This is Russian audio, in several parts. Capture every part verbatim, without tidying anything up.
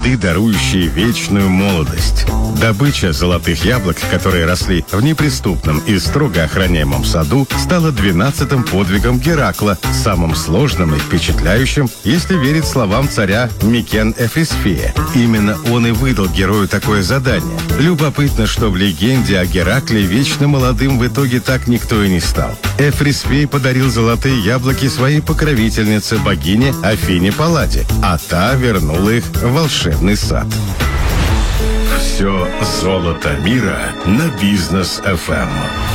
плоды, дарующие вечную молодость. Добыча золотых яблок, которые росли в неприступном и строго охраняемом саду, стала двенадцатым подвигом Геракла, самым сложным и впечатляющим, если верить словам царя Микен Эфрисфея. Именно он и выдал герою такое задание. Любопытно, что в легенде о Геракле вечно молодым в итоге так никто и не стал. Эфрисфей подарил золотые яблоки своей покровительнице, богине Афине Палладе, а та вернула их в волшебный сад. Все золото мира на Бизнес эф эм.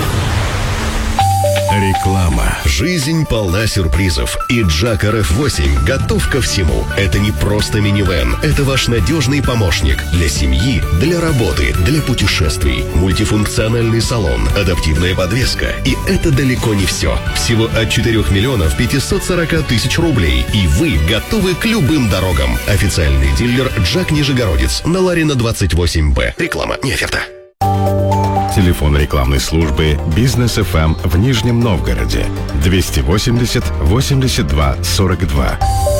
Реклама. Жизнь полна сюрпризов, и Джак эр эф восемь готов ко всему. Это не просто минивэн, это ваш надежный помощник для семьи, для работы, для путешествий. Мультифункциональный салон, адаптивная подвеска. И это далеко не все. Всего от четырёх миллионов пятисот сорока тысяч рублей. И вы готовы к любым дорогам. Официальный дилер Джак Нижегородец на Ларина двадцать восемь бэ. Реклама, не оферта. Телефон рекламной службы Бизнес эф эм в Нижнем Новгороде двести восемьдесят восемьдесят два сорок два.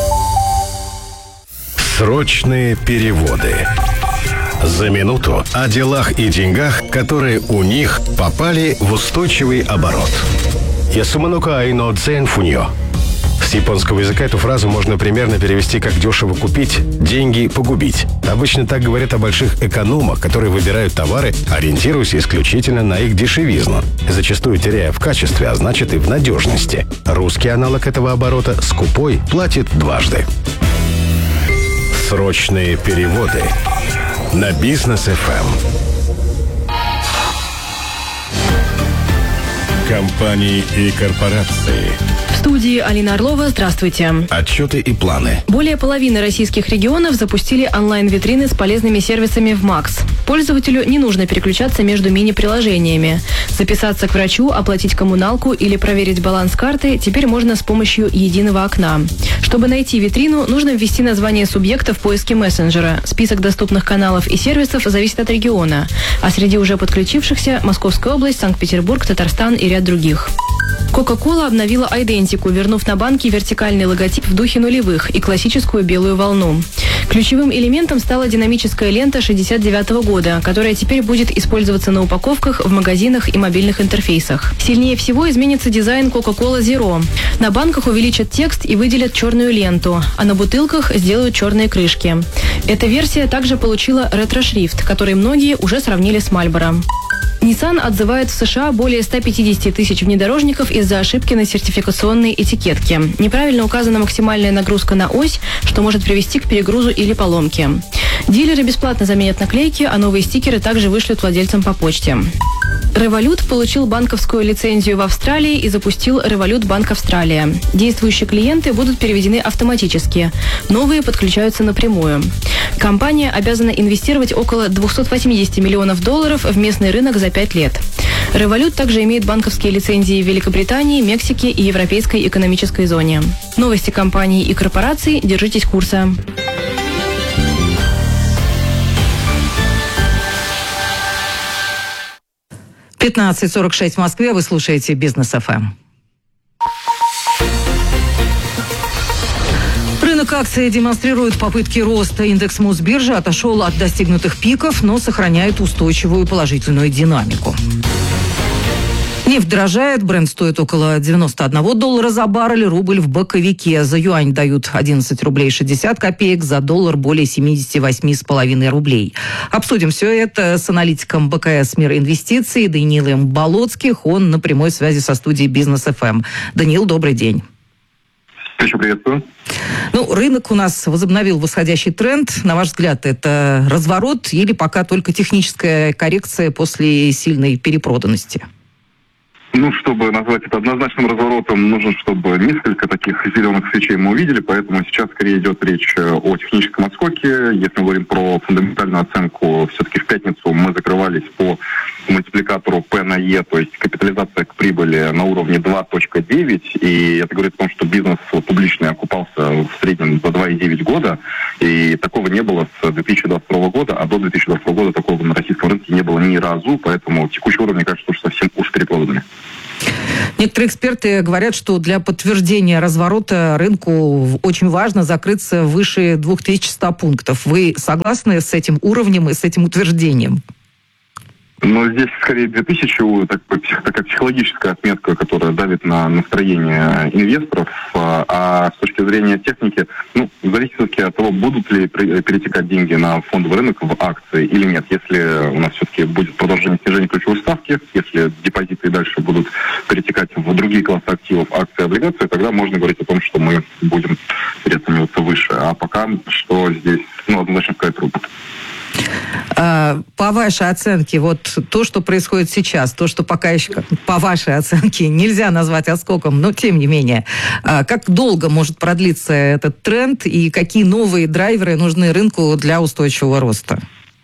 Срочные переводы. За минуту о делах и деньгах, которые у них попали в устойчивый оборот. Ясуманука айно дзен фуньо. С японского языка эту фразу можно примерно перевести как «дешево купить, деньги погубить». Обычно так говорят о больших экономах, которые выбирают товары, ориентируясь исключительно на их дешевизну, зачастую теряя в качестве, а значит и в надежности. Русский аналог этого оборота «скупой» платит дважды. Срочные переводы на Бизнес эф эм. Компании и корпорации. В студии Алина Орлова. Здравствуйте. Отчеты и планы. Более половины российских регионов запустили онлайн-витрины с полезными сервисами в МАКС. Пользователю не нужно переключаться между мини-приложениями. Записаться к врачу, оплатить коммуналку или проверить баланс карты теперь можно с помощью единого окна. Чтобы найти витрину, нужно ввести название субъекта в поиске мессенджера. Список доступных каналов и сервисов зависит от региона. А среди уже подключившихся – Московская область, Санкт-Петербург, Татарстан и ряд других. Кока-кола обновила идентику, вернув на банке вертикальный логотип в духе нулевых и классическую белую волну. Ключевым элементом стала динамическая лента шестьдесят девятого года, которая теперь будет использоваться на упаковках, в магазинах и мобильных интерфейсах. Сильнее всего изменится дизайн Coca-Cola Zero. На банках увеличат текст и выделят черную ленту, а на бутылках сделают черные крышки. Эта версия также получила ретро-шрифт, который многие уже сравнили с Marlboro. Nissan отзывает в США более ста пятидесяти тысяч внедорожников из-за ошибки на сертификационной этикетке. Неправильно указана максимальная нагрузка на ось, что может привести к перегрузу или поломке. Дилеры бесплатно заменят наклейки, а новые стикеры также вышлют владельцам по почте. Revolut получил банковскую лицензию в Австралии и запустил Revolut Банк Австралия. Действующие клиенты будут переведены автоматически. Новые подключаются напрямую. Компания обязана инвестировать около двухсот восьмидесяти миллионов долларов в местный рынок за пять лет. Revolut также имеет банковские лицензии в Великобритании, Мексике и Европейской экономической зоне. Новости компаний и корпораций. Держитесь курса. пятнадцать сорок шесть в Москве. Вы слушаете Бизнес эф эм. Рынок акций демонстрирует попытки роста. Индекс Мосбиржи отошел от достигнутых пиков, но сохраняет устойчивую положительную динамику. Нефть дорожает, Брент стоит около девяноста одного доллара за баррель, рубль в боковике. За юань дают одиннадцать рублей шестьдесят копеек, за доллар более семьдесят восемь с половиной рублей. Обсудим все это с аналитиком бэ ка эс «Мир инвестиций» Даниилом Болоцких. Он на прямой связи со студией Бизнес эф эм. Даниил, добрый день. Еще приветствую. Ну, рынок у нас возобновил восходящий тренд. На ваш взгляд, это разворот или пока только техническая коррекция после сильной перепроданности? Ну, чтобы назвать это однозначным разворотом, нужно, чтобы несколько таких зеленых свечей мы увидели, поэтому сейчас скорее идет речь о техническом отскоке. Если мы говорим про фундаментальную оценку, все-таки в пятницу мы закрывались по мультипликатору P на E, то есть капитализация к прибыли на уровне два целых девять, и это говорит о том, что бизнес публичный окупался в среднем за два целых девять года, и такого не было с две тысячи двадцать второго года, а до две тысячи двадцать второго года такого на российском рынке не было ни разу, поэтому текущий уровень, мне кажется, что совсем уж перепроданный. Некоторые эксперты говорят, что для подтверждения разворота рынку очень важно закрыться выше две тысячи сто пунктов. Вы согласны с этим уровнем и с этим утверждением? Но здесь скорее две тысячи, такая, такая психологическая отметка, которая давит на настроение инвесторов. А с точки зрения техники, ну, зависит все-таки от того, будут ли перетекать деньги на фондовый рынок в акции или нет. Если у нас все-таки будет продолжение снижения ключевой ставки, если депозиты и дальше будут перетекать в другие классы активов, акции, облигации, тогда можно говорить о том, что мы будем переоцениваться выше. А пока что здесь, ну, однозначно сказать трудно. По вашей оценке, вот то, что происходит сейчас, то, что пока еще, по вашей оценке, нельзя назвать отскоком, но тем не менее, как долго может продлиться этот тренд и какие новые драйверы нужны рынку для устойчивого роста?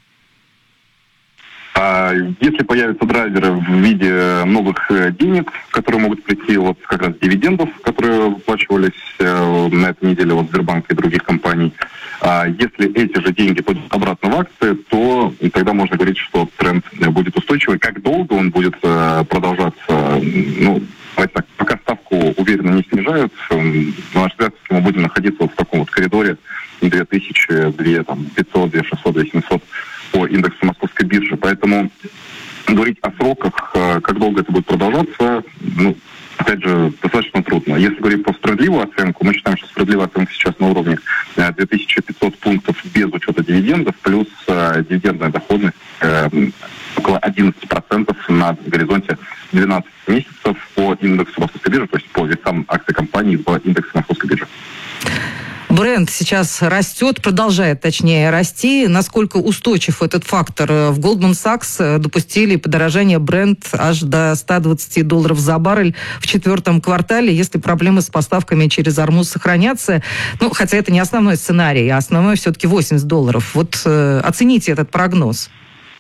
Если появятся драйверы в виде новых денег, которые могут прийти вот как раз дивидендов, которые выплачивались на этой неделе от Сбербанка и других компаний, если эти же деньги пойдут обратно в акции, то тогда можно говорить, что тренд будет устойчивый. Как долго он будет продолжаться, ну, так, пока ставку уверенно не снижают, на наш взгляд, мы будем находиться вот в таком вот коридоре две тысячи, две пятьсот, две шестьсот, две семьсот по индексу Московской биржи. Поэтому говорить о сроках, как долго это будет продолжаться, ну, опять же, достаточно трудно. Если говорить про справедливую оценку, мы считаем, что справедливая оценка сейчас на уровне две тысячи пятьсот пунктов без учета дивидендов, плюс э, дивидендная доходность э, около одиннадцать процентов на горизонте двенадцать месяцев по индексу Московской биржи, то есть по весам акций компаний в индексе Московской биржи. Бренд сейчас растет, продолжает, точнее, расти. Насколько устойчив этот фактор? В Goldman Sachs допустили подорожание бренд аж до ста двадцати долларов за баррель в четвертом квартале, если проблемы с поставками через Ормуз сохранятся. Ну, хотя это не основной сценарий, а основной все-таки восемьдесят долларов. Вот э, оцените этот прогноз.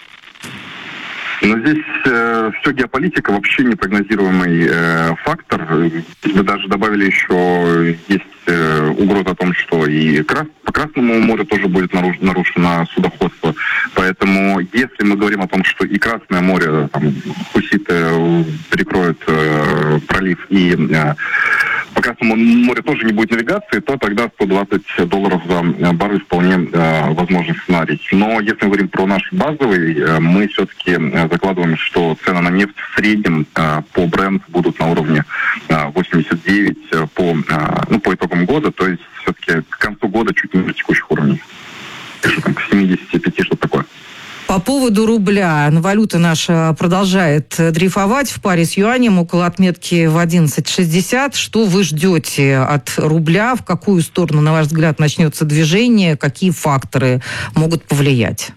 Но здесь э, все геополитика, вообще непрогнозируемый э, фактор. Мы даже добавили еще, есть э, угроза о том, что и крас, по Красному морю тоже будет наруш, нарушено судоходство. Поэтому если мы говорим о том, что и Красное море, там, хуситы перекроют э, пролив, и э, по Красному морю тоже не будет навигации, то тогда сто двадцать долларов за баррель вполне э, возможный сценарий. Но если мы говорим про наш базовый, э, мы все-таки э, закладываем, что цены на нефть в среднем э, по Brent будут на уровне э, восемьдесят девять э, по, э, ну, по итогам года, то есть все-таки к концу года чуть ниже текущих уровней. Что там, к семидесяти пяти, что-то такое. По поводу рубля. Валюта наша продолжает дрейфовать в паре с юанем около отметки в одиннадцать шестьдесят. Что вы ждете от рубля? В какую сторону, на ваш взгляд, начнется движение? Какие факторы могут повлиять?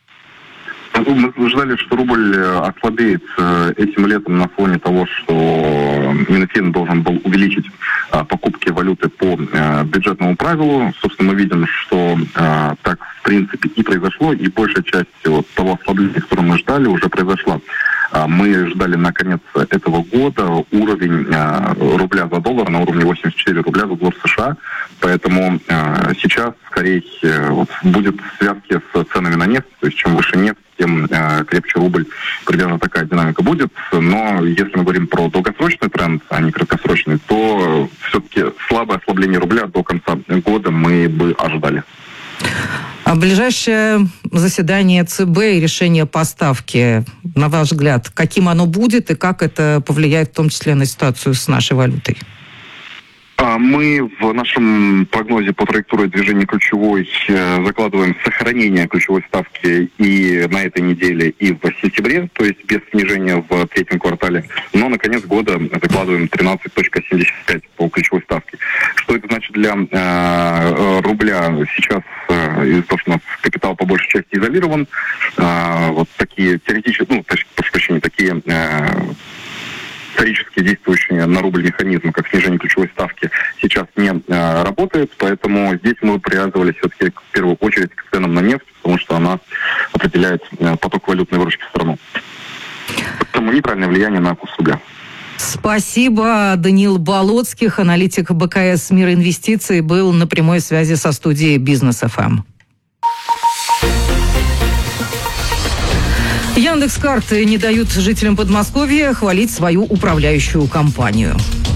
Мы ждали, что рубль ослабеет этим летом на фоне того, что Минфин должен был увеличить покупки валюты по бюджетному правилу. Собственно, мы видим, что так в принципе и произошло, и большая часть вот того ослабления, которое мы ждали, уже произошла. Мы ждали на конец этого года уровень рубля за доллар на уровне восемьдесят четыре рубля за доллар США. Поэтому сейчас, скорее, вот, будет связки с ценами на нефть. То есть чем выше нефть, тем крепче рубль. Примерно такая динамика будет. Но если мы говорим про долгосрочный тренд, а не краткосрочный, то все-таки слабое ослабление рубля до конца года мы бы ожидали. А ближайшее заседание ЦБ и решение по ставке, на ваш взгляд, каким оно будет и как это повлияет в том числе на ситуацию с нашей валютой? Мы в нашем прогнозе по траектории движения ключевой закладываем сохранение ключевой ставки и на этой неделе, и в сентябре, то есть без снижения в третьем квартале. Но на конец года закладываем тринадцать целых семьдесят пять сотых по ключевой ставке. Что это значит для э, рубля? Сейчас э, из-за того, что у нас капитал по большей части изолирован, э, вот такие теоретические, ну, прошу прощения, такие... Э, исторически действующие на рубль механизмы, как снижение ключевой ставки, сейчас не э, работает, поэтому здесь мы привязывались все-таки в первую очередь к ценам на нефть, потому что она определяет э, поток валютной выручки в страну. Поэтому нейтральное влияние на курс рубля. Спасибо. Даниил Болотских, аналитик БКС «Мир инвестиций», был на прямой связи со студией «Бизнес эф эм». Яндекс.Карты не дают жителям Подмосковья хвалить свою управляющую компанию.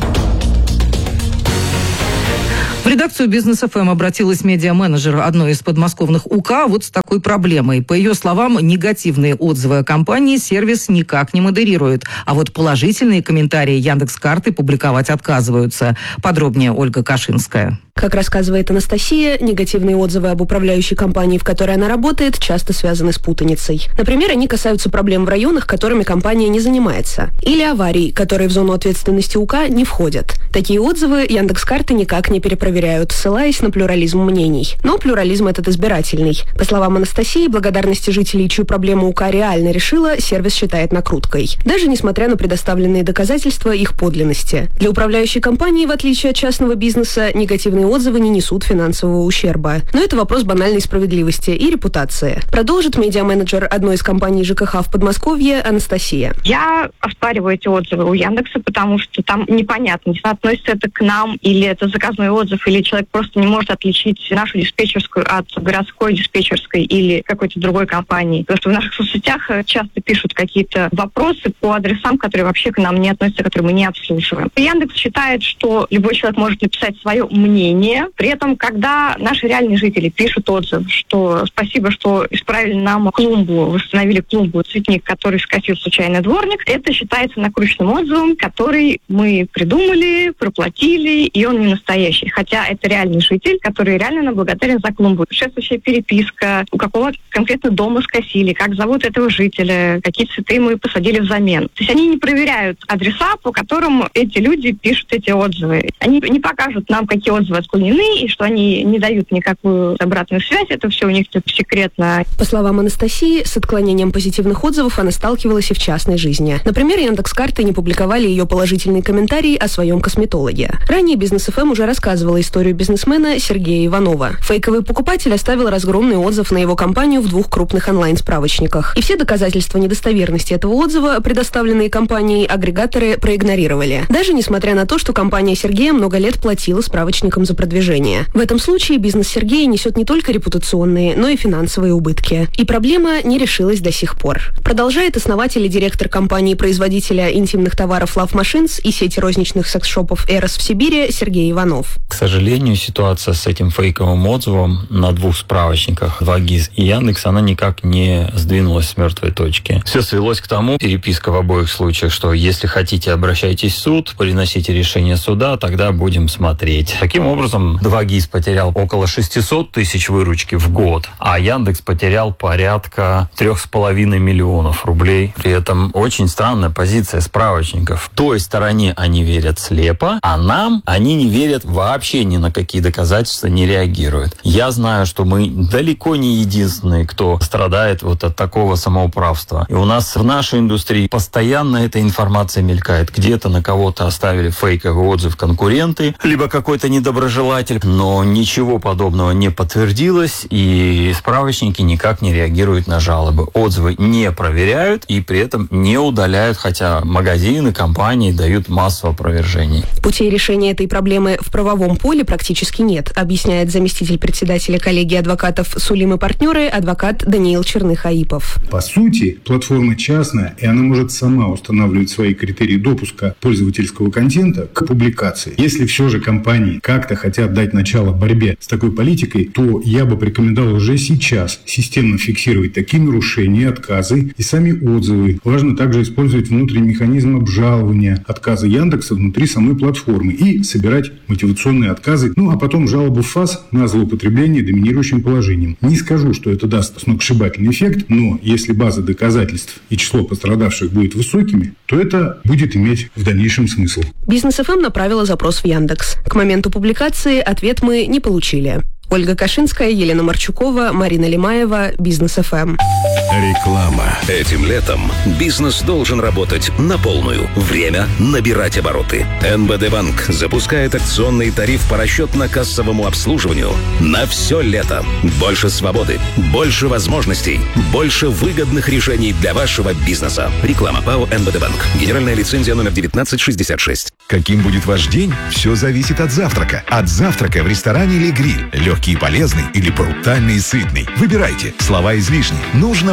В редакцию «Бизнес эф эм» обратилась медиа-менеджер одной из подмосковных УК вот с такой проблемой. По ее словам, негативные отзывы о компании сервис никак не модерирует, а вот положительные комментарии Яндекс.Карты публиковать отказываются. Подробнее Ольга Кашинская. Как рассказывает Анастасия, негативные отзывы об управляющей компании, в которой она работает, часто связаны с путаницей. Например, они касаются проблем в районах, которыми компания не занимается, или аварий, которые в зону ответственности УК не входят. Такие отзывы Яндекс.Карты никак не перепроверяют, ссылаясь на плюрализм мнений. Но плюрализм этот избирательный. По словам Анастасии, благодарности жителей, чью проблему УК реально решила, сервис считает накруткой. Даже несмотря на предоставленные доказательства их подлинности. Для управляющей компании, в отличие от частного бизнеса, негативные отзывы не несут финансового ущерба. Но это вопрос банальной справедливости и репутации. Продолжит медиа-менеджер одной из компаний ЖКХ в Подмосковье Анастасия. Я оспариваю эти отзывы у Яндекса, потому что там непонятно, относится это к нам, или это заказной отзыв, или человек просто не может отличить нашу диспетчерскую от городской диспетчерской или какой-то другой компании. Потому что в наших соцсетях часто пишут какие-то вопросы по адресам, которые вообще к нам не относятся, которые мы не обслуживаем. Яндекс считает, что любой человек может написать свое мнение. При этом, когда наши реальные жители пишут отзыв, что спасибо, что исправили нам клумбу, восстановили клумбу, цветник, который скосил случайно дворник, это считается накрученным отзывом, который мы придумали, проплатили, и он не настоящий. Хотя это реальный житель, который реально нам благодарен за клумбу. Предшествующая переписка, у какого конкретно дома скосили, как зовут этого жителя, какие цветы мы посадили взамен. То есть они не проверяют адреса, по которым эти люди пишут эти отзывы. Они не покажут нам, какие отзывы отклонены, и что они не дают никакую обратную связь. Это все у них секретно. По словам Анастасии, с отклонением позитивных отзывов она сталкивалась и в частной жизни. Например, Яндекс.Карты не публиковали ее положительные комментарии о своем косметологе. Ранее Бизнес эф эм уже рассказывала историю бизнесмена Сергея Иванова. Фейковый покупатель оставил разгромный отзыв на его компанию в двух крупных онлайн-справочниках. И все доказательства недостоверности этого отзыва, предоставленные компанией, агрегаторы проигнорировали. Даже несмотря на то, что компания Сергея много лет платила справочникам за продвижение. В этом случае бизнес Сергея несет не только репутационные, но и финансовые убытки. И проблема не решилась до сих пор. Продолжает основатель и директор компании-производителя интимных товаров Love Machines и сети розничных секс-шопов Эрос в Сибири Сергей Иванов. К сожалению, ситуация с этим фейковым отзывом на двух справочниках два гис и Яндекс, она никак не сдвинулась с мертвой точки. Все свелось к тому, переписка в обоих случаях, что если хотите, обращайтесь в суд, приносите решение суда, тогда будем смотреть. Таким образом, два гис потерял около шестьсот тысяч выручки в год, а Яндекс потерял порядка трех с половиной миллионов рублей. При этом очень странная позиция справочников. В той стороне они верят слепо, а нам они не верят вообще ни на какие доказательства, не реагируют. Я знаю, что мы далеко не единственные, кто страдает вот от такого самоуправства. И у нас в нашей индустрии постоянно эта информация мелькает. Где-то на кого-то оставили фейковый отзыв конкуренты, либо какой-то недоброжелатель, но ничего подобного не подтвердилось, и справочники никак не реагируют на жалобы. Отзывы не проверяют и при этом не удаляют, хотя магазины, компании дают массу опровержений. Путей решения этой проблемы в правовом поле практически нет, объясняет заместитель председателя коллегии адвокатов «Сулим и партнеры» адвокат Даниил Черных-Аипов. По сути, платформа частная, и она может сама устанавливать свои критерии допуска пользовательского контента к публикации. Если все же компании как-то хотят дать начало борьбе с такой политикой, то я бы порекомендовал уже сейчас системно фиксировать такие нарушения, отказы и сами отзывы. Важно также использовать внутренний механизм обжалования отказа Яндекса внутри самой платформы и собирать мотивационные отказы, ну а потом жалобу в ФАС на злоупотребление доминирующим положением. Не скажу, что это даст сногсшибательный эффект, но если база доказательств и число пострадавших будет высокими, то это будет иметь в дальнейшем смысл. Бизнес эф эм направила запрос в Яндекс. К моменту публикации ответ мы не получили. Ольга Кашинская, Елена Марчукова, Марина Лимаева, Бизнес эф эм. Реклама. Этим летом бизнес должен работать на полную. Время набирать обороты. эн бэ дэ Банк запускает акционный тариф по расчетно-кассовому обслуживанию на все лето. Больше свободы, больше возможностей, больше выгодных решений для вашего бизнеса. Реклама ПАО эн бэ дэ Банк. Генеральная лицензия номер девятнадцать шестьдесят шесть. Каким будет ваш день? Все зависит от завтрака. От завтрака в ресторане или гриль. Легкий и полезный или брутальный и сытный. Выбирайте. Слова излишни. Нужно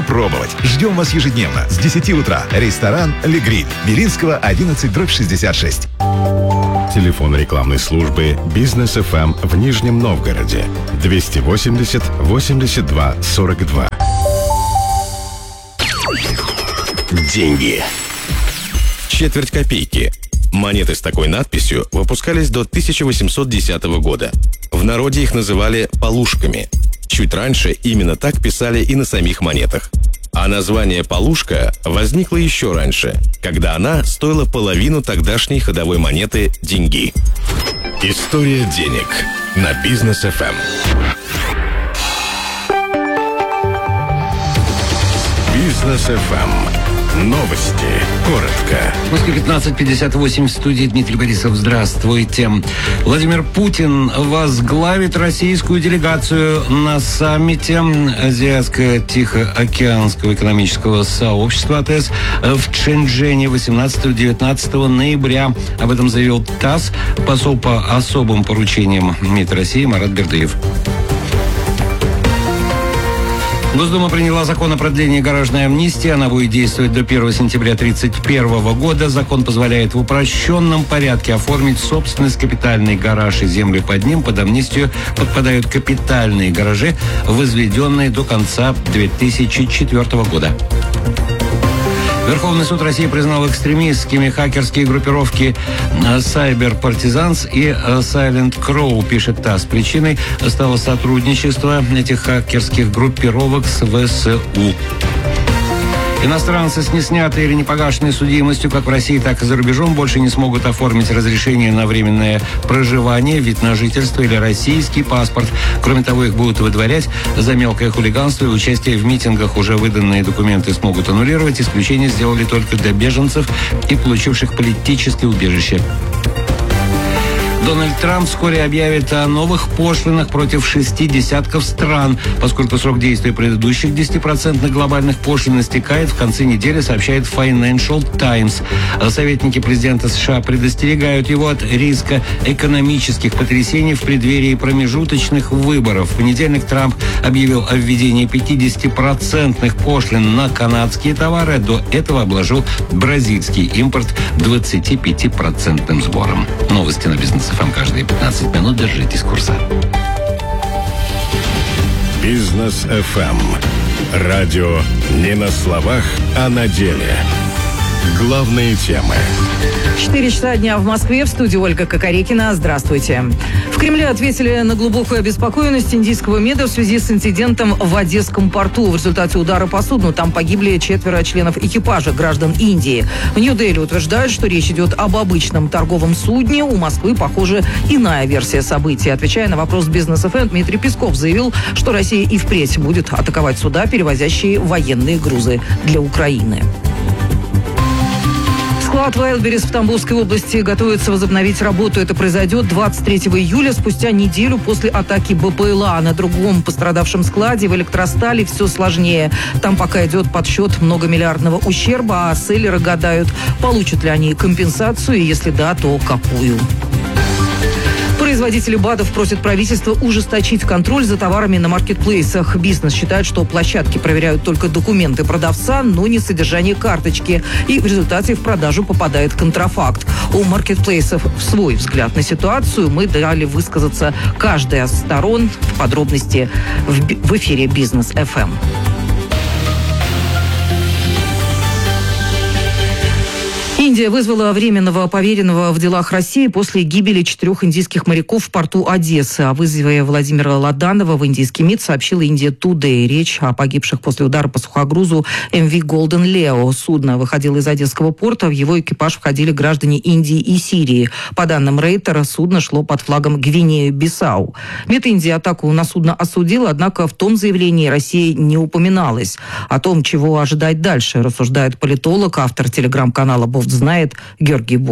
попробовать. Ждем вас ежедневно с десяти утра. Ресторан «Ле Гриль». Белинского, одиннадцать, дробь шестьдесят шесть. Телефон рекламной службы «Бизнес эф эм» в Нижнем Новгороде. двести восемьдесят восемьдесят два сорок два. Деньги. Четверть копейки. Монеты с такой надписью выпускались до тысяча восемьсот десятого года. В народе их называли «полушками». Чуть раньше именно так писали и на самих монетах. А название «полушка» возникло еще раньше, когда она стоила половину тогдашней ходовой монеты «деньги». История денег на Бизнес эф эм. Бизнес эф эм. Новости. Коротко. В Москве пятнадцать пятьдесят восемь, в студии Дмитрий Борисов. Здравствуйте. Владимир Путин возглавит российскую делегацию на саммите Азиатско-Тихоокеанского экономического сообщества АТЭС в Чжэньчжэне восемнадцатого-девятнадцатого ноября. Об этом заявил ТАСС посол по особым поручениям МИД России Марат Бердыев. Госдума приняла закон о продлении гаражной амнистии. Она будет действовать до первого сентября две тысячи тридцать первого года. Закон позволяет в упрощенном порядке оформить собственность, капитальный гараж и землю под ним. Под амнистию подпадают капитальные гаражи, возведенные до конца две тысячи четвёртого года. Верховный суд России признал экстремистскими хакерские группировки Cyber Partisans и Silent Crow, пишет ТАСС. Причиной стало сотрудничество этих хакерских группировок с ВСУ. Иностранцы с неснятой или непогашенной судимостью как в России, так и за рубежом больше не смогут оформить разрешение на временное проживание, вид на жительство или российский паспорт. Кроме того, их будут выдворять за мелкое хулиганство и участие в митингах. Уже выданные документы смогут аннулировать. Исключение сделали только для беженцев и получивших политическое убежище. Дональд Трамп вскоре объявит о новых пошлинах против шести десятков стран. Поскольку срок действия предыдущих десятипроцентных глобальных пошлин истекает, в конце недели, сообщает Financial Times. Советники президента США предостерегают его от риска экономических потрясений в преддверии промежуточных выборов. В понедельник Трамп объявил о введении пятидесятипроцентных пошлин на канадские товары. До этого обложил бразильский импорт двадцатипятипроцентным сбором. Новости на Бизнес эф эм каждые пятнадцать минут. Держитесь курса. Бизнес эф эм. Радио не на словах, а на деле. Главные темы. Четыре часа дня в Москве. В студии Ольга Кокорекина. Здравствуйте. В Кремле ответили на глубокую обеспокоенность индийского МИДа в связи с инцидентом в Одесском порту. В результате удара по судну там погибли четверо членов экипажа, граждан Индии. В Нью-Дели утверждают, что речь идет об обычном торговом судне. У Москвы, похоже, иная версия событий. Отвечая на вопрос Бизнес эф эм, Дмитрий Песков заявил, что Россия и впредь будет атаковать суда, перевозящие военные грузы для Украины. Склад Wildberries в Тамбовской области готовится возобновить работу. Это произойдет двадцать третьего июля, спустя неделю после атаки БПЛА. На другом пострадавшем складе в Электростали все сложнее. Там пока идет подсчет многомиллиардного ущерба, а селлеры гадают, получат ли они компенсацию, и если да, то какую. Производители БАДов просят правительство ужесточить контроль за товарами на маркетплейсах. Бизнес считает, что площадки проверяют только документы продавца, но не содержание карточки. И в результате в продажу попадает контрафакт. У маркетплейсов свой взгляд на ситуацию. Мы дали высказаться каждая из сторон в подробности в, в эфире Бизнес эф эм. Индия вызвала временного поверенного в делах России после гибели четырех индийских моряков в порту Одессы. О вызове Владимира Ладанова в индийский МИД сообщила Индия Today. Речь о погибших после удара по сухогрузу эм ви Golden Leo. Судно выходило из Одесского порта. В его экипаж входили граждане Индии и Сирии. По данным Рейтера, судно шло под флагом Гвинеи-Бисау. МИД Индии атаку на судно осудил, однако в том заявлении Россия не упоминалась. О том, чего ожидать дальше, рассуждает политолог, автор телеграм-канала «Бофт знает» Георгий Бофт.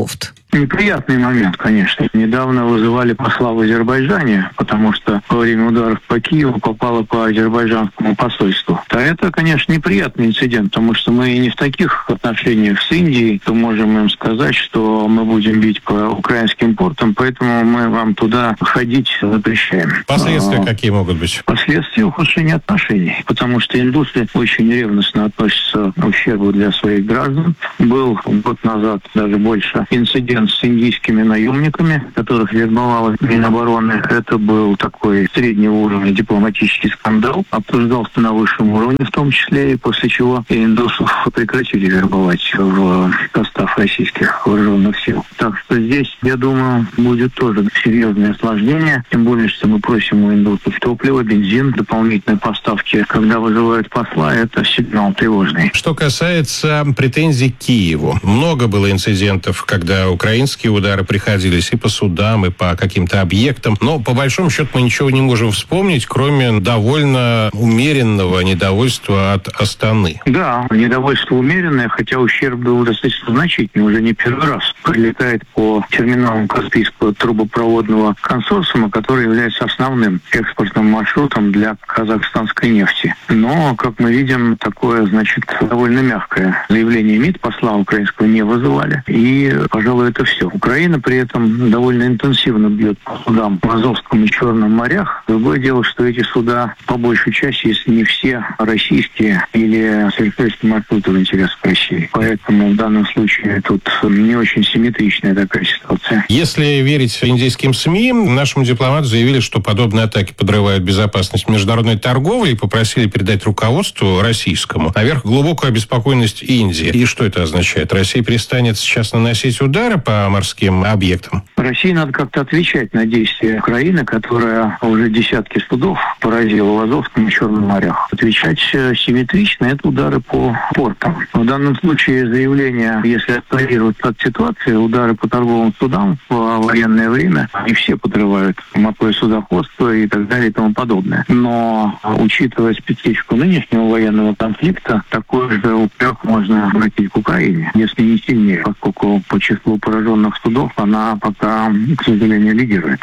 Неприятный момент, конечно. Недавно вызывали посла в Азербайджане, потому что во время ударов по Киеву попало по азербайджанскому посольству. А это, конечно, неприятный инцидент, потому что мы не в таких отношениях с Индией, то можем им сказать, что мы будем бить по украинским портам, поэтому мы вам туда ходить запрещаем. Последствия а, какие могут быть? Последствия ухудшения отношений, потому что индусы очень ревностно относятся к ущербу для своих граждан. Был год назад, даже больше, инцидент с индийскими наемниками, которых вербовала Минобороны. Это был такой среднего уровня дипломатический скандал. Обсуждался на высшем уровне в том числе, и после чего индусов прекратили вербовать в состав российских вооруженных сил. Так что здесь, я думаю, будет тоже серьезное осложнение. Тем более, что мы просим у индусов топливо, бензин, дополнительные поставки. Когда вызывают посла, это сигнал тревожный. Что касается претензий к Киеву. Много было инцидентов, когда украинские удары приходились и по судам, и по каким-то объектам. Но, по большому счету, мы ничего не можем вспомнить, кроме довольно умеренного недовольства от Астаны. Да, недовольство умеренное, хотя ущерб был достаточно значительный. Уже не первый раз прилетает по терминалам Каспийского трубопроводного консорциума, который является основным экспортным маршрутом для казахстанской нефти. Но, как мы видим, такое, значит, довольно мягкое заявление МИД посла украинского не вызывали. И, пожалуй, это все. Украина при этом довольно интенсивно бьет по судам в Азовском и Черном морях. Другое дело, что эти суда, по большей части, если не все, российские или сельскохозяйственные маршруты в интересах России. Поэтому в данном случае тут не очень симметричная такая ситуация. Если верить индийским СМИ, нашему дипломату заявили, что подобные атаки подрывают безопасность международной торговли и попросили передать руководству российскому наверх глубокую обеспокоенность Индии. И что это означает? Россия перестанет сейчас наносить удары по морским объектам? России надо как-то отвечать на действия Украины, которая уже десятки судов поразила в Азовском и Черном морях. Отвечать симметрично — это удары по портам. В данном случае заявление, если отреагировать от ситуации, удары по торговым судам в военное время, они все подрывают морское судоходство и так далее и тому подобное. Но, учитывая специфику нынешнего военного конфликта, такой же упрек можно обратить к Украине, если не сильнее, поскольку по числу пораженных судов она пока, к сожалению, лидирует.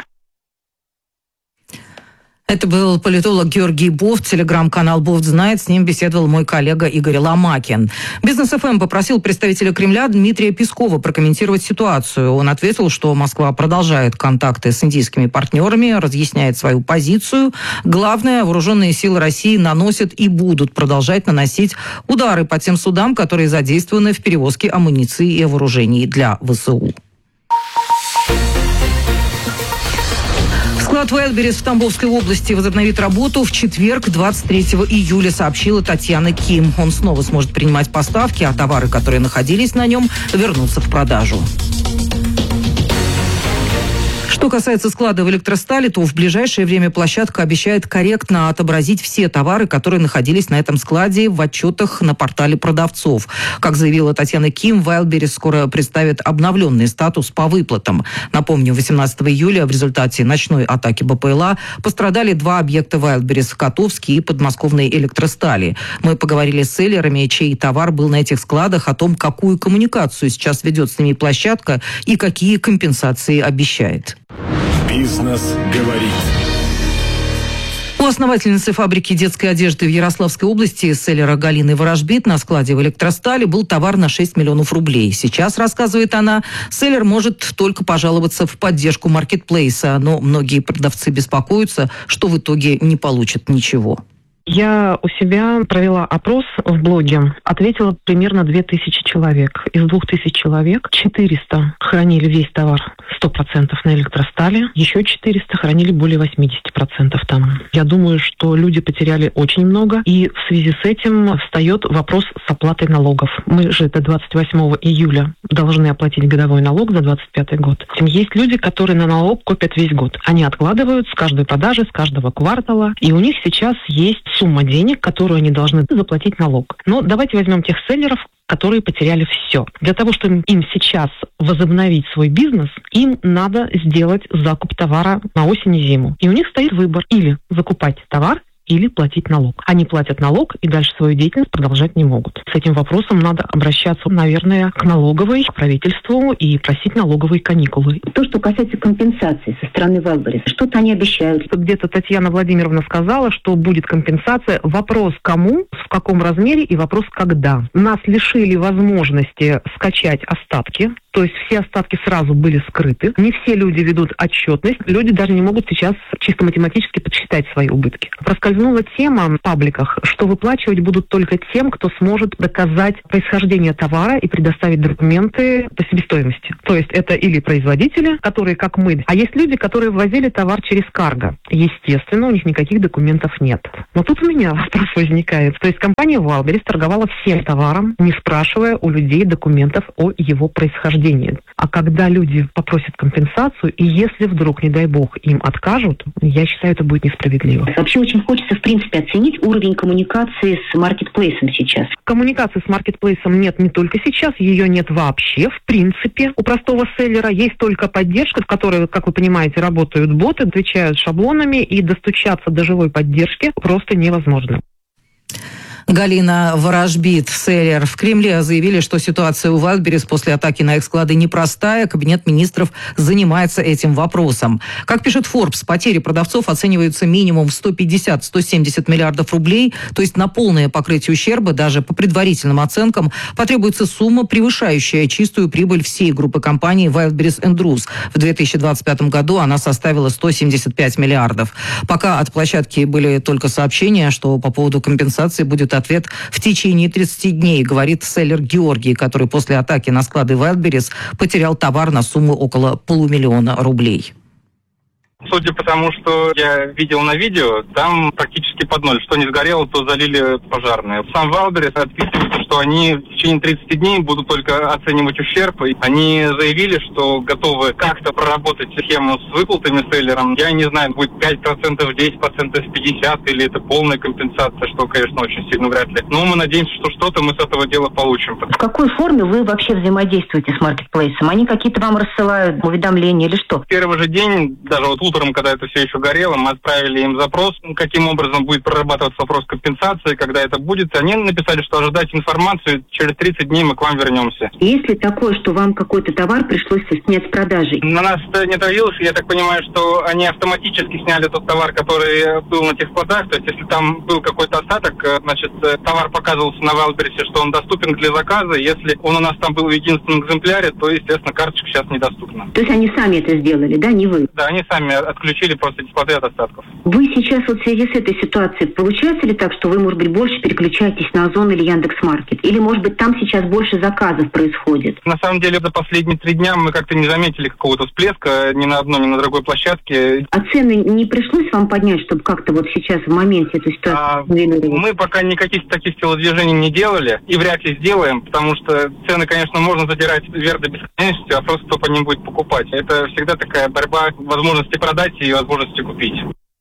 Это был политолог Георгий Бофт, телеграм-канал «Бофт знает». С ним беседовал мой коллега Игорь Ломакин. Бизнес-ФМ попросил представителя Кремля Дмитрия Пескова прокомментировать ситуацию. Он ответил, что Москва продолжает контакты с индийскими партнерами, разъясняет свою позицию. Главное, вооруженные силы России наносят и будут продолжать наносить удары по тем судам, которые задействованы в перевозке амуниции и вооружений для ВСУ. Склад Wildberries в Тамбовской области возобновит работу в четверг, двадцать третьего июля, сообщила Татьяна Ким. Он снова сможет принимать поставки, а товары, которые находились на нем, вернутся в продажу. Что касается склада в Электростали, то в ближайшее время площадка обещает корректно отобразить все товары, которые находились на этом складе в отчетах на портале продавцов. Как заявила Татьяна Ким, Wildberries скоро представит обновленный статус по выплатам. Напомню, восемнадцатого июля в результате ночной атаки БПЛА пострадали два объекта Wildberries – Котовский и подмосковные Электростали. Мы поговорили с селлерами, чей товар был на этих складах, о том, какую коммуникацию сейчас ведет с ними площадка и какие компенсации обещает. Бизнес говорит. У основательницы фабрики детской одежды в Ярославской области, селлера Галины Ворожбит, на складе в Электростале был товар на шесть миллионов рублей. Сейчас, рассказывает она, селлер может только пожаловаться в поддержку маркетплейса, но многие продавцы беспокоятся, что в итоге не получат ничего. Я у себя провела опрос в блоге, ответила примерно две тысячи человек. Из двух тысяч человек четыреста хранили весь товар сто процентов на Электростале, еще четыреста хранили более восемьдесят процентов там. Я думаю, что люди потеряли очень много, и в связи с этим встает вопрос с оплатой налогов. Мы же до двадцать восьмого июля должны оплатить годовой налог за двадцать пятый год. Есть люди, которые на налог копят весь год. Они откладывают с каждой продажи, с каждого квартала, и у них сейчас есть сумма денег, которую они должны заплатить налог. Но давайте возьмем тех селлеров, которые потеряли все. Для того, чтобы им сейчас возобновить свой бизнес, им надо сделать закуп товара на осень и зиму. И у них стоит выбор: или закупать товар, или платить налог. Они платят налог и дальше свою деятельность продолжать не могут. С этим вопросом надо обращаться, наверное, к налоговой, к правительству и просить налоговые каникулы. То, что касается компенсации со стороны Wildberries, что-то они обещают. Где-то Татьяна Владимировна сказала, что будет компенсация. Вопрос кому, в каком размере и вопрос когда. Нас лишили возможности скачать остатки. То есть все остатки сразу были скрыты. Не все люди ведут отчетность. Люди даже не могут сейчас чисто математически подсчитать свои убытки. Проскользнула тема в пабликах, что выплачивать будут только тем, кто сможет доказать происхождение товара и предоставить документы по себестоимости. То есть это или производители, которые, как мы, а есть люди, которые ввозили товар через карго. Естественно, у них никаких документов нет. Но тут у меня вопрос возникает. То есть компания Wildberries торговала всем товаром, не спрашивая у людей документов о его происхождении. А когда люди попросят компенсацию, и если вдруг, не дай бог, им откажут, я считаю, это будет несправедливо. Вообще очень хочется, в принципе, оценить уровень коммуникации с маркетплейсом сейчас. Коммуникации с маркетплейсом нет не только сейчас, ее нет вообще, в принципе. У простого селлера есть только поддержка, в которой, как вы понимаете, работают боты, отвечают шаблонами, и достучаться до живой поддержки просто невозможно. Галина Ворожбит, селлер. В Кремле заявили, что ситуация у Wildberries после атаки на их склады непростая. Кабинет министров занимается этим вопросом. Как пишет Forbes, потери продавцов оцениваются минимум в сто пятьдесят - сто семьдесят миллиардов рублей. То есть на полное покрытие ущерба, даже по предварительным оценкам, потребуется сумма, превышающая чистую прибыль всей группы компаний Wildberries энд Roos. В две тысячи двадцать пятом году она составила сто семьдесят пять миллиардов. Пока от площадки были только сообщения, что по поводу компенсации будет ответ в течение тридцати дней, говорит селлер Георгий, который после атаки на склады Wildberries потерял товар на сумму около полумиллиона рублей. Судя по тому, что я видел на видео, там практически под ноль. Что не сгорело, то залили пожарные. Сам Wildberries отписывается, что они в течение тридцати дней будут только оценивать ущерб. И они заявили, что готовы как-то проработать схему с выплатами селлерам. Я не знаю, будет пять процентов, десять процентов, пятьдесят процентов, или это полная компенсация, что, конечно, очень сильно вряд ли. Но мы надеемся, что что-то мы с этого дела получим. В какой форме вы вообще взаимодействуете с маркетплейсом? Они какие-то вам рассылают уведомления или что? В первый же день, даже вот утром, когда это все еще горело, мы отправили им запрос, каким образом будет прорабатываться вопрос компенсации, когда это будет. Они написали, что ожидать информацию, через тридцать дней мы к вам вернемся. Есть ли такое, что вам какой-то товар пришлось снять с продажи? На нас это не отразилось. Я так понимаю, что они автоматически сняли тот товар, который был на тех складах. То есть, если там был какой-то остаток, значит, товар показывался на Wildberries, что он доступен для заказа. Если он у нас там был в единственном экземпляре, то, естественно, карточка сейчас недоступна. То есть они сами это сделали, да, не вы? Да, они сами отключили просто дисплей от остатков. Вы сейчас вот в связи с этой ситуацией, получается ли так, что вы, может быть, больше переключаетесь на Озон или Яндекс.Маркет? Или, может быть, там сейчас больше заказов происходит? На самом деле, за последние три дня мы как-то не заметили какого-то всплеска ни на одной, ни на другой площадке. А цены не пришлось вам поднять, чтобы как-то вот сейчас в моменте эту ситуацию а, мы пока никаких таких телодвижений не делали и вряд ли сделаем, потому что цены, конечно, можно задирать вверх до бесконечности, а просто кто по ним будет покупать. Это всегда такая борьба возможности продать и возможности купить.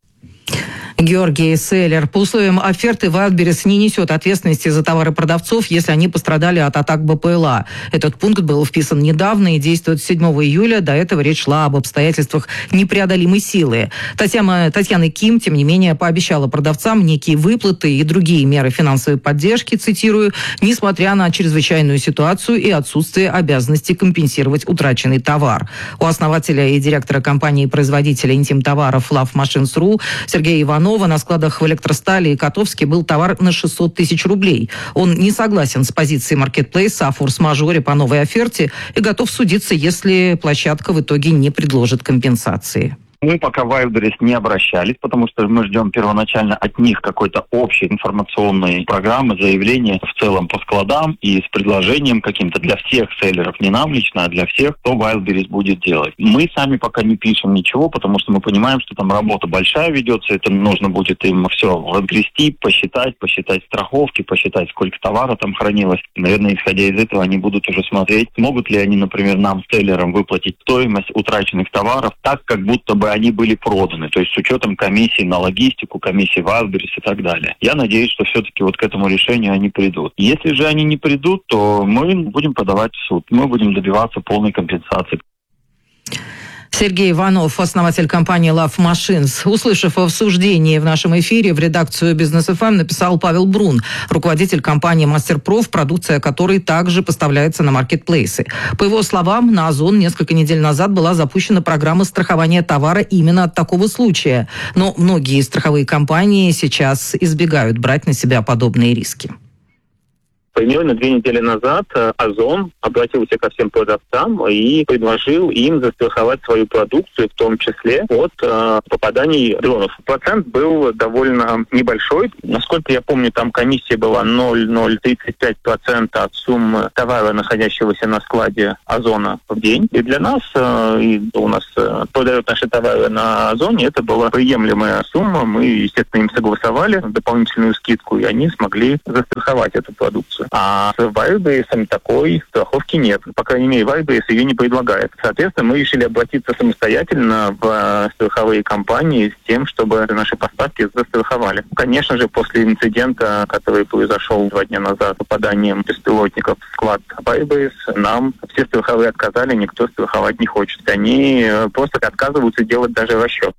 Георгий, селлер. По условиям оферты Wildberries не несет ответственности за товары продавцов, если они пострадали от атак БПЛА. Этот пункт был вписан недавно и действует с седьмого июля. До этого речь шла об обстоятельствах непреодолимой силы. Татьяна, Татьяна Ким, тем не менее, пообещала продавцам некие выплаты и другие меры финансовой поддержки, цитирую, несмотря на чрезвычайную ситуацию и отсутствие обязанности компенсировать утраченный товар. У основателя и директора компании-производителя интим-товаров Love Machines точка ру Сергея Иванова на складах в Электростали и Котовске был товар на шестьсот тысяч рублей. Он не согласен с позицией маркетплейса о форс-мажоре по новой оферте и готов судиться, если площадка в итоге не предложит компенсации. Мы пока в Wildberries не обращались, потому что мы ждем первоначально от них какой-то общей информационной программы, заявления в целом по складам и с предложением каким-то для всех селлеров, не нам лично, а для всех, кто Wildberries будет делать. Мы сами пока не пишем ничего, потому что мы понимаем, что там работа большая ведется, это нужно будет им все разгрести, посчитать, посчитать страховки, посчитать, сколько товара там хранилось. Наверное, исходя из этого, они будут уже смотреть, могут ли они, например, нам, селлерам, выплатить стоимость утраченных товаров так, как будто бы они были проданы, то есть с учетом комиссии на логистику, комиссии Wildberries и так далее. Я надеюсь, что все-таки вот к этому решению они придут. Если же они не придут, то мы будем подавать в суд, мы будем добиваться полной компенсации. Сергей Иванов, основатель компании Love Machines. Услышав обсуждение в нашем эфире, в редакцию Бизнес эф эм написал Павел Брун, руководитель компании MasterProf, продукция которой также поставляется на маркетплейсы. По его словам, на Озон несколько недель назад была запущена программа страхования товара именно от такого случая. Но многие страховые компании сейчас избегают брать на себя подобные риски. Примерно две недели назад Озон обратился ко всем продавцам и предложил им застраховать свою продукцию, в том числе от э, попаданий дронов. Процент был довольно небольшой. Насколько я помню, там комиссия была ноль целых ноль тридцать пять сотых процента от суммы товара, находящегося на складе Озона в день. И для нас, э, и у нас э, продают наши товары на Озоне, это была приемлемая сумма. Мы, естественно, им согласовали дополнительную скидку, и они смогли застраховать эту продукцию. А с Вайбейсом такой страховки нет. По крайней мере, Вайбейс ее не предлагает. Соответственно, мы решили обратиться самостоятельно в страховые компании с тем, чтобы наши поставки застраховали. Конечно же, после инцидента, который произошел два дня назад с попаданием беспилотников в склад Вайбейс, нам все страховые отказали, никто страховать не хочет. Они просто отказываются делать даже расчет.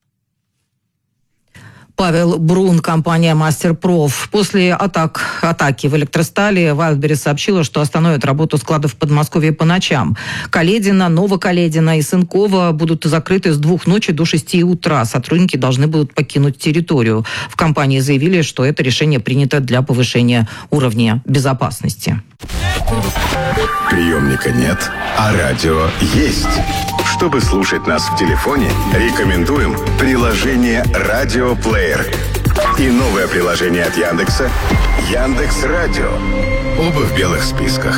Павел Брун, компания MasterProf. После атак, атаки в электростали Wildberries сообщила, что остановит работу складов в Подмосковье по ночам. Каледино, Новокаледино и Сынково будут закрыты с двух ночи до шести утра. Сотрудники должны будут покинуть территорию. В компании заявили, что это решение принято для повышения уровня безопасности. Приемника нет, а радио есть. Чтобы слушать нас в телефоне, рекомендуем приложение «Радиоплеер» и новое приложение от Яндекса «Яндекс.Радио». Оба в белых списках.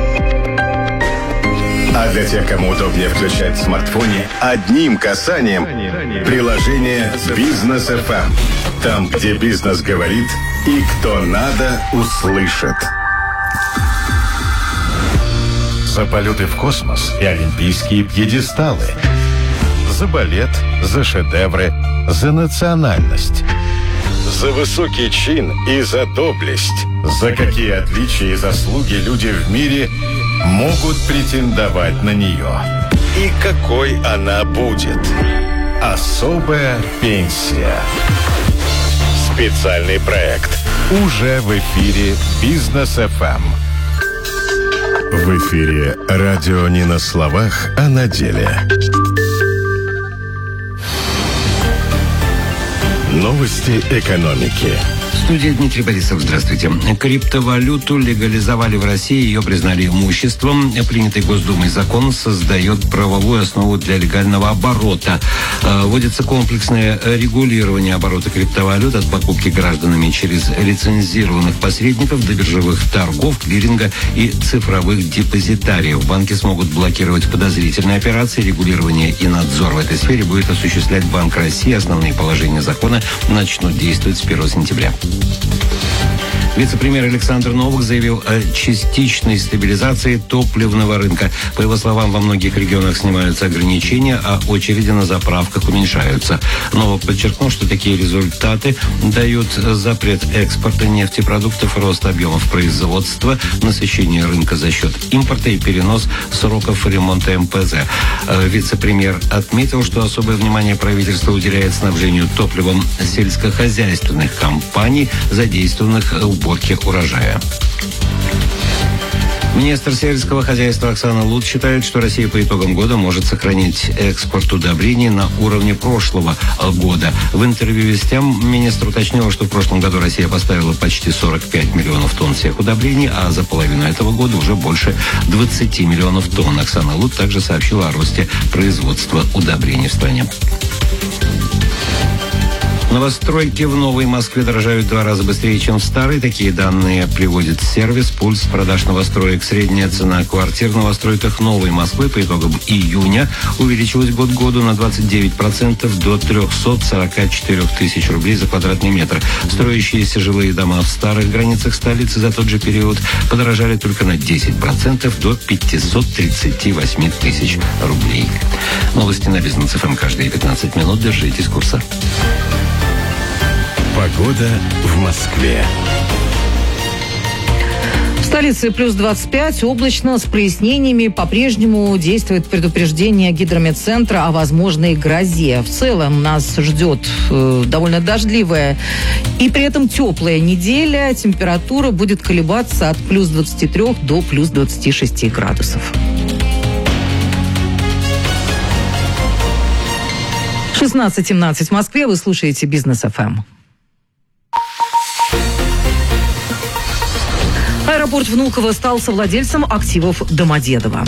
А для тех, кому удобнее включать в смартфоне, одним касанием приложение «Бизнес эф эм». Там, где бизнес говорит и кто надо, услышит. За полеты в космос и олимпийские пьедесталы. За балет, за шедевры, за национальность. За высокий чин и за доблесть. За какие отличия и заслуги люди в мире могут претендовать на нее. И какой она будет. Особая пенсия. Специальный проект. Уже в эфире Бизнес эф эм. В эфире радио не на словах, а на деле. Новости экономики. В студии Дмитрий Борисов. Здравствуйте. Криптовалюту легализовали в России, ее признали имуществом. Принятый Госдумой закон создает правовую основу для легального оборота. Вводится комплексное регулирование оборота криптовалют от покупки гражданами через лицензированных посредников до биржевых торгов, клиринга и цифровых депозитариев. Банки смогут блокировать подозрительные операции. Регулирование и надзор в этой сфере будет осуществлять Банк России. Основные положения закона начнут действовать с первого сентября. Вице-премьер Александр Новак заявил о частичной стабилизации топливного рынка. По его словам, во многих регионах снимаются ограничения, а очереди на заправках уменьшаются. Новак подчеркнул, что такие результаты дают запрет экспорта нефтепродуктов, рост объемов производства, насыщение рынка за счет импорта и перенос сроков ремонта эм пэ зэ. Вице-премьер отметил, что особое внимание правительство уделяет снабжению топливом сельскохозяйственных компаний, задействованных в уборке урожая. Министр сельского хозяйства Оксана Лут считает, что Россия по итогам года может сохранить экспорт удобрений на уровне прошлого года. В интервью «Вестям» министр уточнил, что в прошлом году Россия поставила почти сорок пять миллионов тонн всех удобрений, а за половину этого года уже больше двадцать миллионов тонн. Оксана Лут также сообщила о росте производства удобрений в стране. Новостройки в Новой Москве дорожают в два раза быстрее, чем в старой. Такие данные приводит сервис «Пульс продаж новостроек». Средняя цена квартир в новостройках Новой Москвы по итогам июня увеличилась год к году на двадцать девять процентов до триста сорок четыре тысячи рублей за квадратный метр. Строящиеся жилые дома в старых границах столицы за тот же период подорожали только на десять процентов до пятьсот тридцать восемь тысяч рублей. Новости на Бизнес эф эм каждые пятнадцать минут. Держитесь курса. Погода в Москве. столице плюс двадцать пять, облачно, с прояснениями. По-прежнему действует предупреждение гидрометцентра о возможной грозе. В целом нас ждет э, довольно дождливая и при этом теплая неделя. Температура будет колебаться от плюс двадцати трёх до плюс двадцати шести градусов. шестнадцать семнадцать в Москве. Вы слушаете Бизнес эф эм. Аэропорт Внуково стал совладельцем активов Домодедово.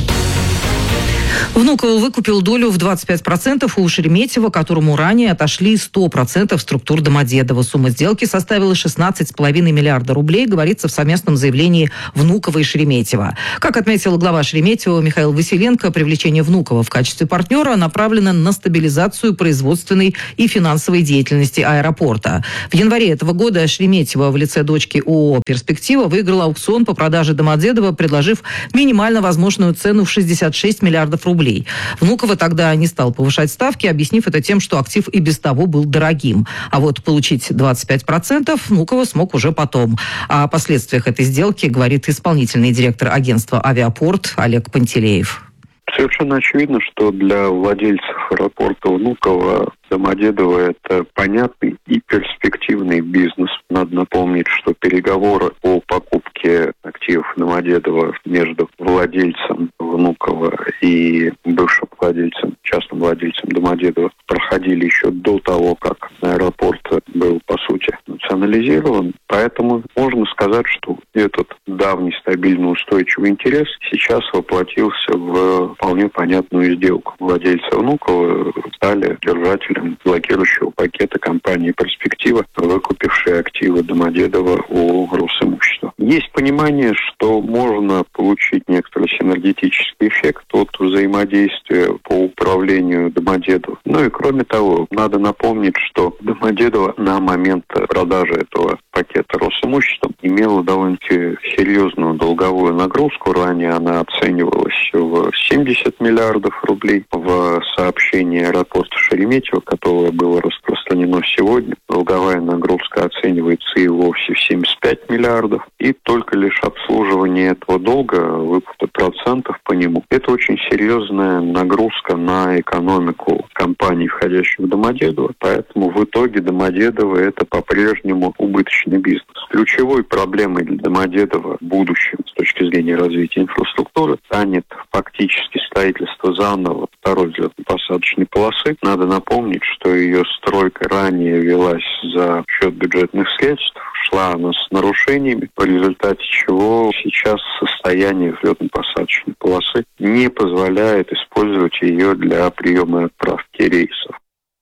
Внуково выкупил долю в двадцать пять процентов у Шереметьево, которому ранее отошли сто процентов структур Домодедово. Сумма сделки составила шестнадцать целых пять десятых миллиарда рублей, говорится в совместном заявлении Внуково и Шереметьево. Как отметил глава Шереметьево Михаил Василенко, привлечение Внуково в качестве партнера направлено на стабилизацию производственной и финансовой деятельности аэропорта. В январе этого года Шереметьево в лице дочки ООО «Перспектива» выиграл аукцион по продаже Домодедово, предложив минимально возможную цену в шестьдесят шесть миллиардов рублей. Внуково тогда не стал повышать ставки, объяснив это тем, что актив и без того был дорогим. А вот получить двадцать пять процентов Внуково смог уже потом. О последствиях этой сделки говорит исполнительный директор агентства «Авиапорт» Олег Пантелеев. Совершенно очевидно, что для владельцев аэропорта Внуково Домодедово – это понятный и перспективный бизнес. Надо напомнить, что переговоры о покупке активов Домодедово между владельцем Внуково и бывшим владельцем, частным владельцем Домодедово проходили еще до того, как аэропорт был, по сути, национализирован. Поэтому можно сказать, что этот давний стабильный устойчивый интерес сейчас воплотился в вполне понятную сделку. Владельцы Внуково стали держателем блокирующего пакета компании «Перспектива», выкупившей активы Домодедово у Росимущества. Есть понимание, что можно получить некоторый синергетический эффект от взаимодействия по управлению Домодедово. Ну и кроме того, надо напомнить, что Домодедово на момент продажи этого пакета Росимуществом имела довольно-таки серьезную долговую нагрузку. Ранее она оценивалась в семьдесят миллиардов рублей. В сообщении аэропорта Шереметьево, которое было распространено сегодня, долговая нагрузка оценивается и вовсе в семьдесят пять миллиардов. И только лишь обслуживание этого долга, выплата процентов по нему, это очень серьезная нагрузка на экономику компаний, входящих в Домодедово. Поэтому в итоге Домодедово – это по-прежнему убыточный бизнес. Ключевой проблемой для Домодедово в будущем с точки зрения развития инфраструктуры станет фактически строительство заново второй взлетно-посадочной полосы. Надо напомнить, что ее стройка ранее велась за счет бюджетных средств, шла она с нарушениями, в результате чего сейчас состояние взлетно-посадочной полосы не позволяет использовать ее для приема и отправки рейсов.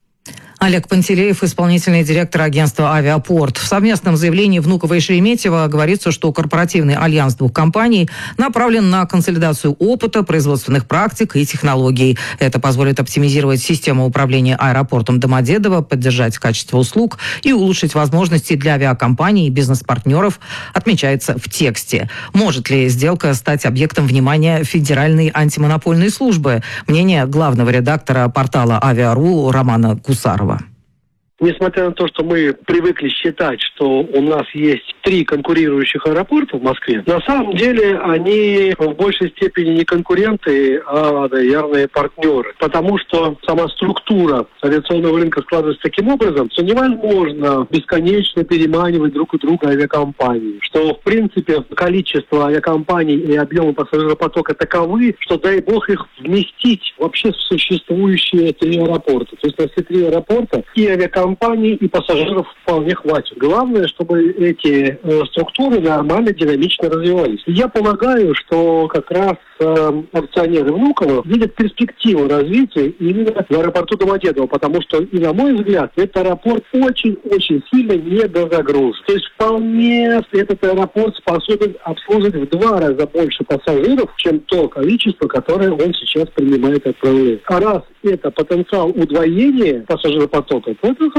Олег Пантелеев, исполнительный директор агентства «Авиапорт». В совместном заявлении Внуково и Шереметьево говорится, что корпоративный альянс двух компаний направлен на консолидацию опыта, производственных практик и технологий. Это позволит оптимизировать систему управления аэропортом Домодедово, поддержать качество услуг и улучшить возможности для авиакомпаний и бизнес-партнеров, отмечается в тексте. Может ли сделка стать объектом внимания Федеральной антимонопольной службы? Мнение главного редактора портала «Авиару» Романа Гусарова. Несмотря на то, что мы привыкли считать, что у нас есть три конкурирующих аэропорта в Москве, на самом деле они в большей степени не конкуренты, а, наверное, партнеры. Потому что сама структура авиационного рынка складывается таким образом, что невозможно бесконечно переманивать друг у друга авиакомпании. Что, в принципе, количество авиакомпаний и объемы пассажиропотока таковы, что, дай бог, их вместить вообще в существующие три аэропорта. То есть на все три аэропорта и авиакомпании компаний и пассажиров вполне хватит. Главное, чтобы эти э, структуры нормально, динамично развивались. Я полагаю, что как раз э, акционеры Внуково видят перспективу развития именно в аэропорту Домодедово, потому что, и на мой взгляд, этот аэропорт очень-очень сильно недозагружен. То есть вполне этот аэропорт способен обслуживать в два раза больше пассажиров, чем то количество, которое он сейчас принимает и отправляет. А раз это потенциал удвоения пассажиропотока, то это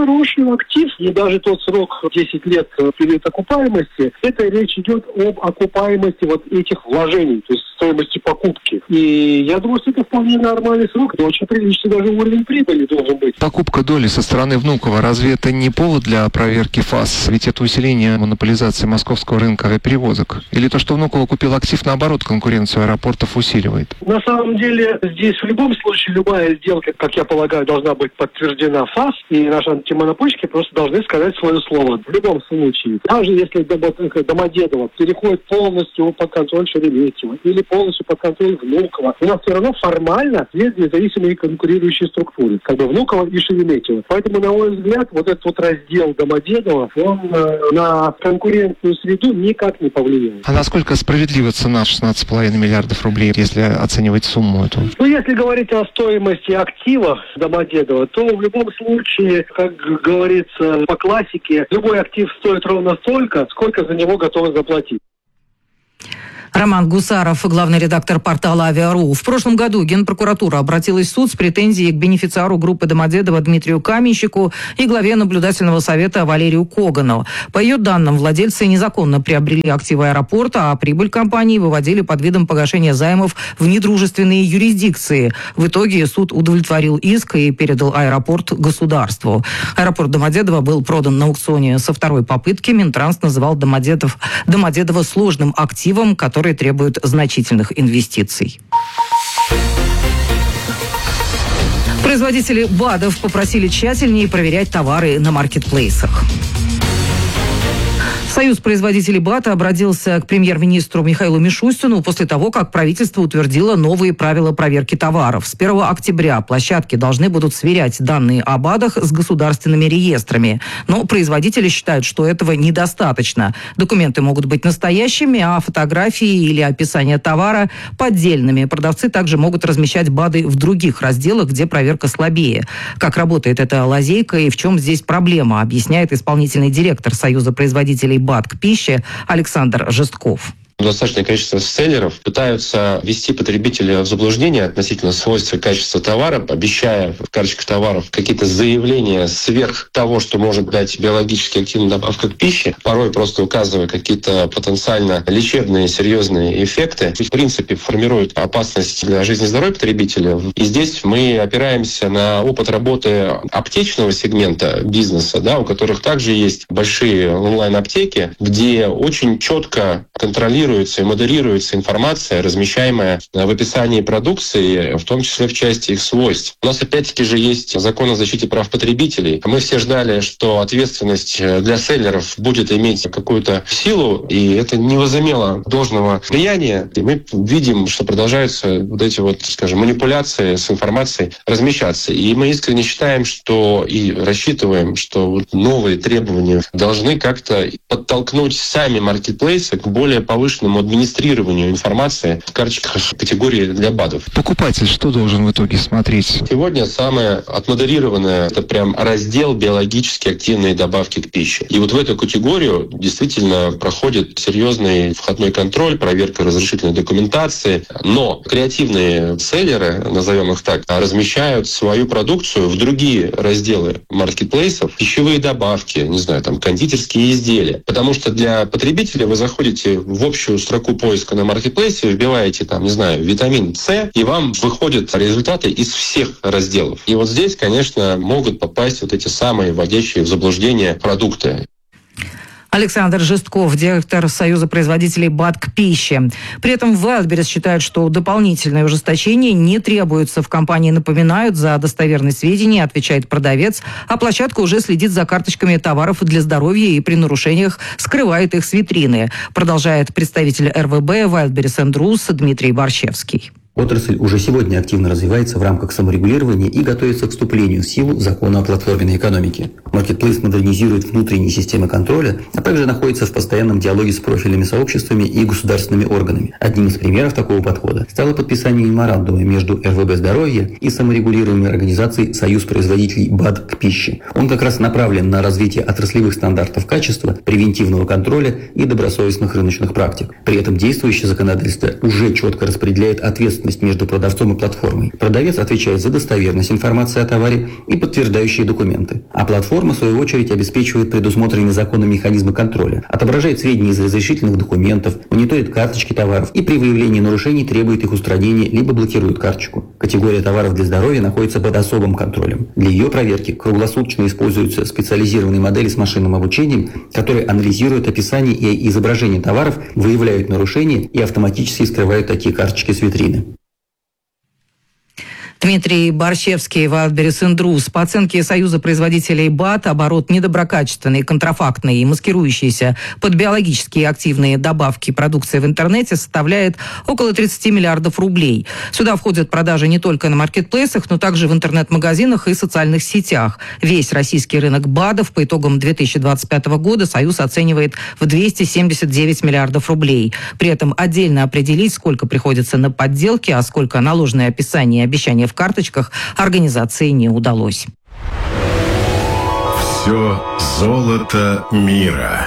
хороший актив, и даже тот срок десять лет период окупаемости, это речь идет об окупаемости вот этих вложений, то есть стоимости покупки. И я думаю, что это вполне нормальный срок, это очень приличный даже уровень прибыли должен быть. Покупка доли со стороны Внукова, разве это не повод для проверки ФАС? Ведь это усиление монополизации московского рынка авиаперевозок. Или то, что Внуково купил актив, наоборот, конкуренцию аэропортов усиливает? На самом деле, здесь в любом случае любая сделка, как я полагаю, должна быть подтверждена ФАС, и наши антимонопольщики просто должны сказать свое слово. В любом случае. Даже если Домодедово переходит полностью под контроль Шереметьево или полностью под контроль Внуково, у нас все равно формально есть независимые конкурирующие структуры, как бы Внуково и Шереметьево. Поэтому, на мой взгляд, вот этот вот раздел Домодедово, он э, на конкурентную среду никак не повлияет. А насколько справедлива цена шестнадцать целых пять десятых миллиардов рублей, если оценивать сумму эту? Ну, если говорить о стоимости актива Домодедово, то в любом случае, как говорится по классике, любой актив стоит ровно столько, сколько за него готовы заплатить. Роман Гусаров, главный редактор портала «Авиа.ру». В прошлом году Генпрокуратура обратилась в суд с претензией к бенефициару группы Домодедово Дмитрию Каменщику и главе наблюдательного совета Валерию Когану. По ее данным, владельцы незаконно приобрели активы аэропорта, а прибыль компании выводили под видом погашения займов в недружественные юрисдикции. В итоге суд удовлетворил иск и передал аэропорт государству. Аэропорт Домодедово был продан на аукционе со второй попытки. Минтранс называл Домодедово, Домодедово сложным активом, который которые требуют значительных инвестиций. Производители БАДов попросили тщательнее проверять товары на маркетплейсах. Союз производителей БАТа обратился к премьер-министру Михаилу Мишустину после того, как правительство утвердило новые правила проверки товаров. С первого октября площадки должны будут сверять данные о БАДах с государственными реестрами. Но производители считают, что этого недостаточно. Документы могут быть настоящими, а фотографии или описание товара – поддельными. Продавцы также могут размещать БАДы в других разделах, где проверка слабее. Как работает эта лазейка и в чем здесь проблема, объясняет исполнительный директор Союза производителей БАД к пище Александр Жестков. Достаточное количество селлеров пытаются ввести потребителя в заблуждение относительно свойств и качества товара, обещая в карточках товаров какие-то заявления сверх того, что может дать биологически активная добавка к пище, порой просто указывая какие-то потенциально лечебные серьезные эффекты. В принципе, формирует опасность для жизни и здоровья потребителя. И здесь мы опираемся на опыт работы аптечного сегмента бизнеса, да, у которых также есть большие онлайн-аптеки, где очень четко контролируют и модерируется информация, размещаемая в описании продукции, в том числе в части их свойств. У нас опять-таки же есть закон о защите прав потребителей. Мы все ждали, что ответственность для селлеров будет иметь какую-то силу, и это не возымело должного влияния. И мы видим, что продолжаются вот эти вот, скажем, манипуляции с информацией размещаться. И мы искренне считаем, что и рассчитываем, что вот новые требования должны как-то подтолкнуть сами маркетплейсы к более повышенному администрированию информации в карточках категории для БАДов. Покупатель что должен в итоге смотреть? Сегодня самое отмодерированное — это прям раздел биологически активные добавки к пище. И вот в эту категорию действительно проходит серьезный входной контроль, проверка разрешительной документации. Но креативные селлеры, назовем их так, размещают свою продукцию в другие разделы маркетплейсов, пищевые добавки, не знаю, там, кондитерские изделия. Потому что для потребителя вы заходите в общую строку поиска на маркетплейсе, вбиваете там, не знаю, витамин С, и вам выходят результаты из всех разделов. И вот здесь, конечно, могут попасть вот эти самые вводящие в заблуждение продукты. Александр Жестков, директор Союза производителей БАД к пище. При этом Wildberries считает, что дополнительное ужесточение не требуется. В компании напоминают, за достоверность сведений отвечает продавец, а площадка уже следит за карточками товаров для здоровья и при нарушениях скрывает их с витрины. Продолжает представитель эр вэ бэ Wildberries энд Рус Дмитрий Борщевский. Отрасль уже сегодня активно развивается в рамках саморегулирования и готовится к вступлению в силу закона о платформенной экономике. Маркетплейс модернизирует внутренние системы контроля, а также находится в постоянном диалоге с профильными сообществами и государственными органами. Одним из примеров такого подхода стало подписание меморандума между эр вэ бэ «Здоровье» и саморегулируемой организацией «Союз производителей БАД к пище». Он как раз направлен на развитие отраслевых стандартов качества, превентивного контроля и добросовестных рыночных практик. При этом действующее законодательство уже четко распределяет ответственность ответственность между продавцом и платформой. Продавец отвечает за достоверность информации о товаре и подтверждающие документы. А платформа, в свою очередь, обеспечивает предусмотренные законом механизмы контроля, отображает сведения из разрешительных документов, мониторит карточки товаров и при выявлении нарушений требует их устранения либо блокирует карточку. Категория товаров для здоровья находится под особым контролем. Для ее проверки круглосуточно используются специализированные модели с машинным обучением, которые анализируют описание и изображение товаров, выявляют нарушения и автоматически скрывают такие карточки с витрины. Дмитрий Борщевский, Wildberries Intrus. По оценке Союза производителей БАТ, оборот недоброкачественной, контрафактной и маскирующейся под биологически активные добавки продукции в интернете составляет около тридцать миллиардов рублей. Сюда входят продажи не только на маркетплейсах, но также в интернет-магазинах и социальных сетях. Весь российский рынок БАДов по итогам две тысячи двадцать пятого года Союз оценивает в двести семьдесят девять миллиардов рублей. При этом отдельно определить, сколько приходится на подделки, а сколько на ложные описания и обещания в карточках, организации не удалось. Все золото мира.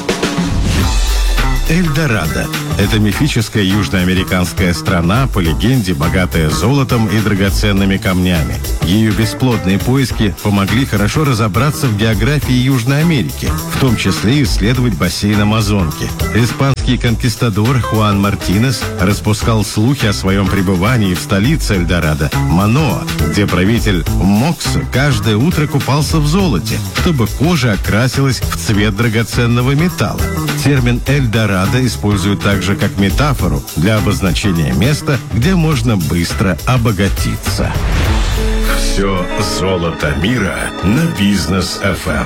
Эльдорадо – это мифическая южноамериканская страна, по легенде, богатая золотом и драгоценными камнями. Ее бесплодные поиски помогли хорошо разобраться в географии Южной Америки, в том числе исследовать бассейн Амазонки. Испанский конкистадор Хуан Мартинес распускал слухи о своем пребывании в столице Эльдорадо – Маноа, где правитель Мокса каждое утро купался в золоте, чтобы кожа окрасилась в цвет драгоценного металла. Термин «Эльдорадо» используют также как метафору для обозначения места, где можно быстро обогатиться. Все золото мира на Бизнес эф эм.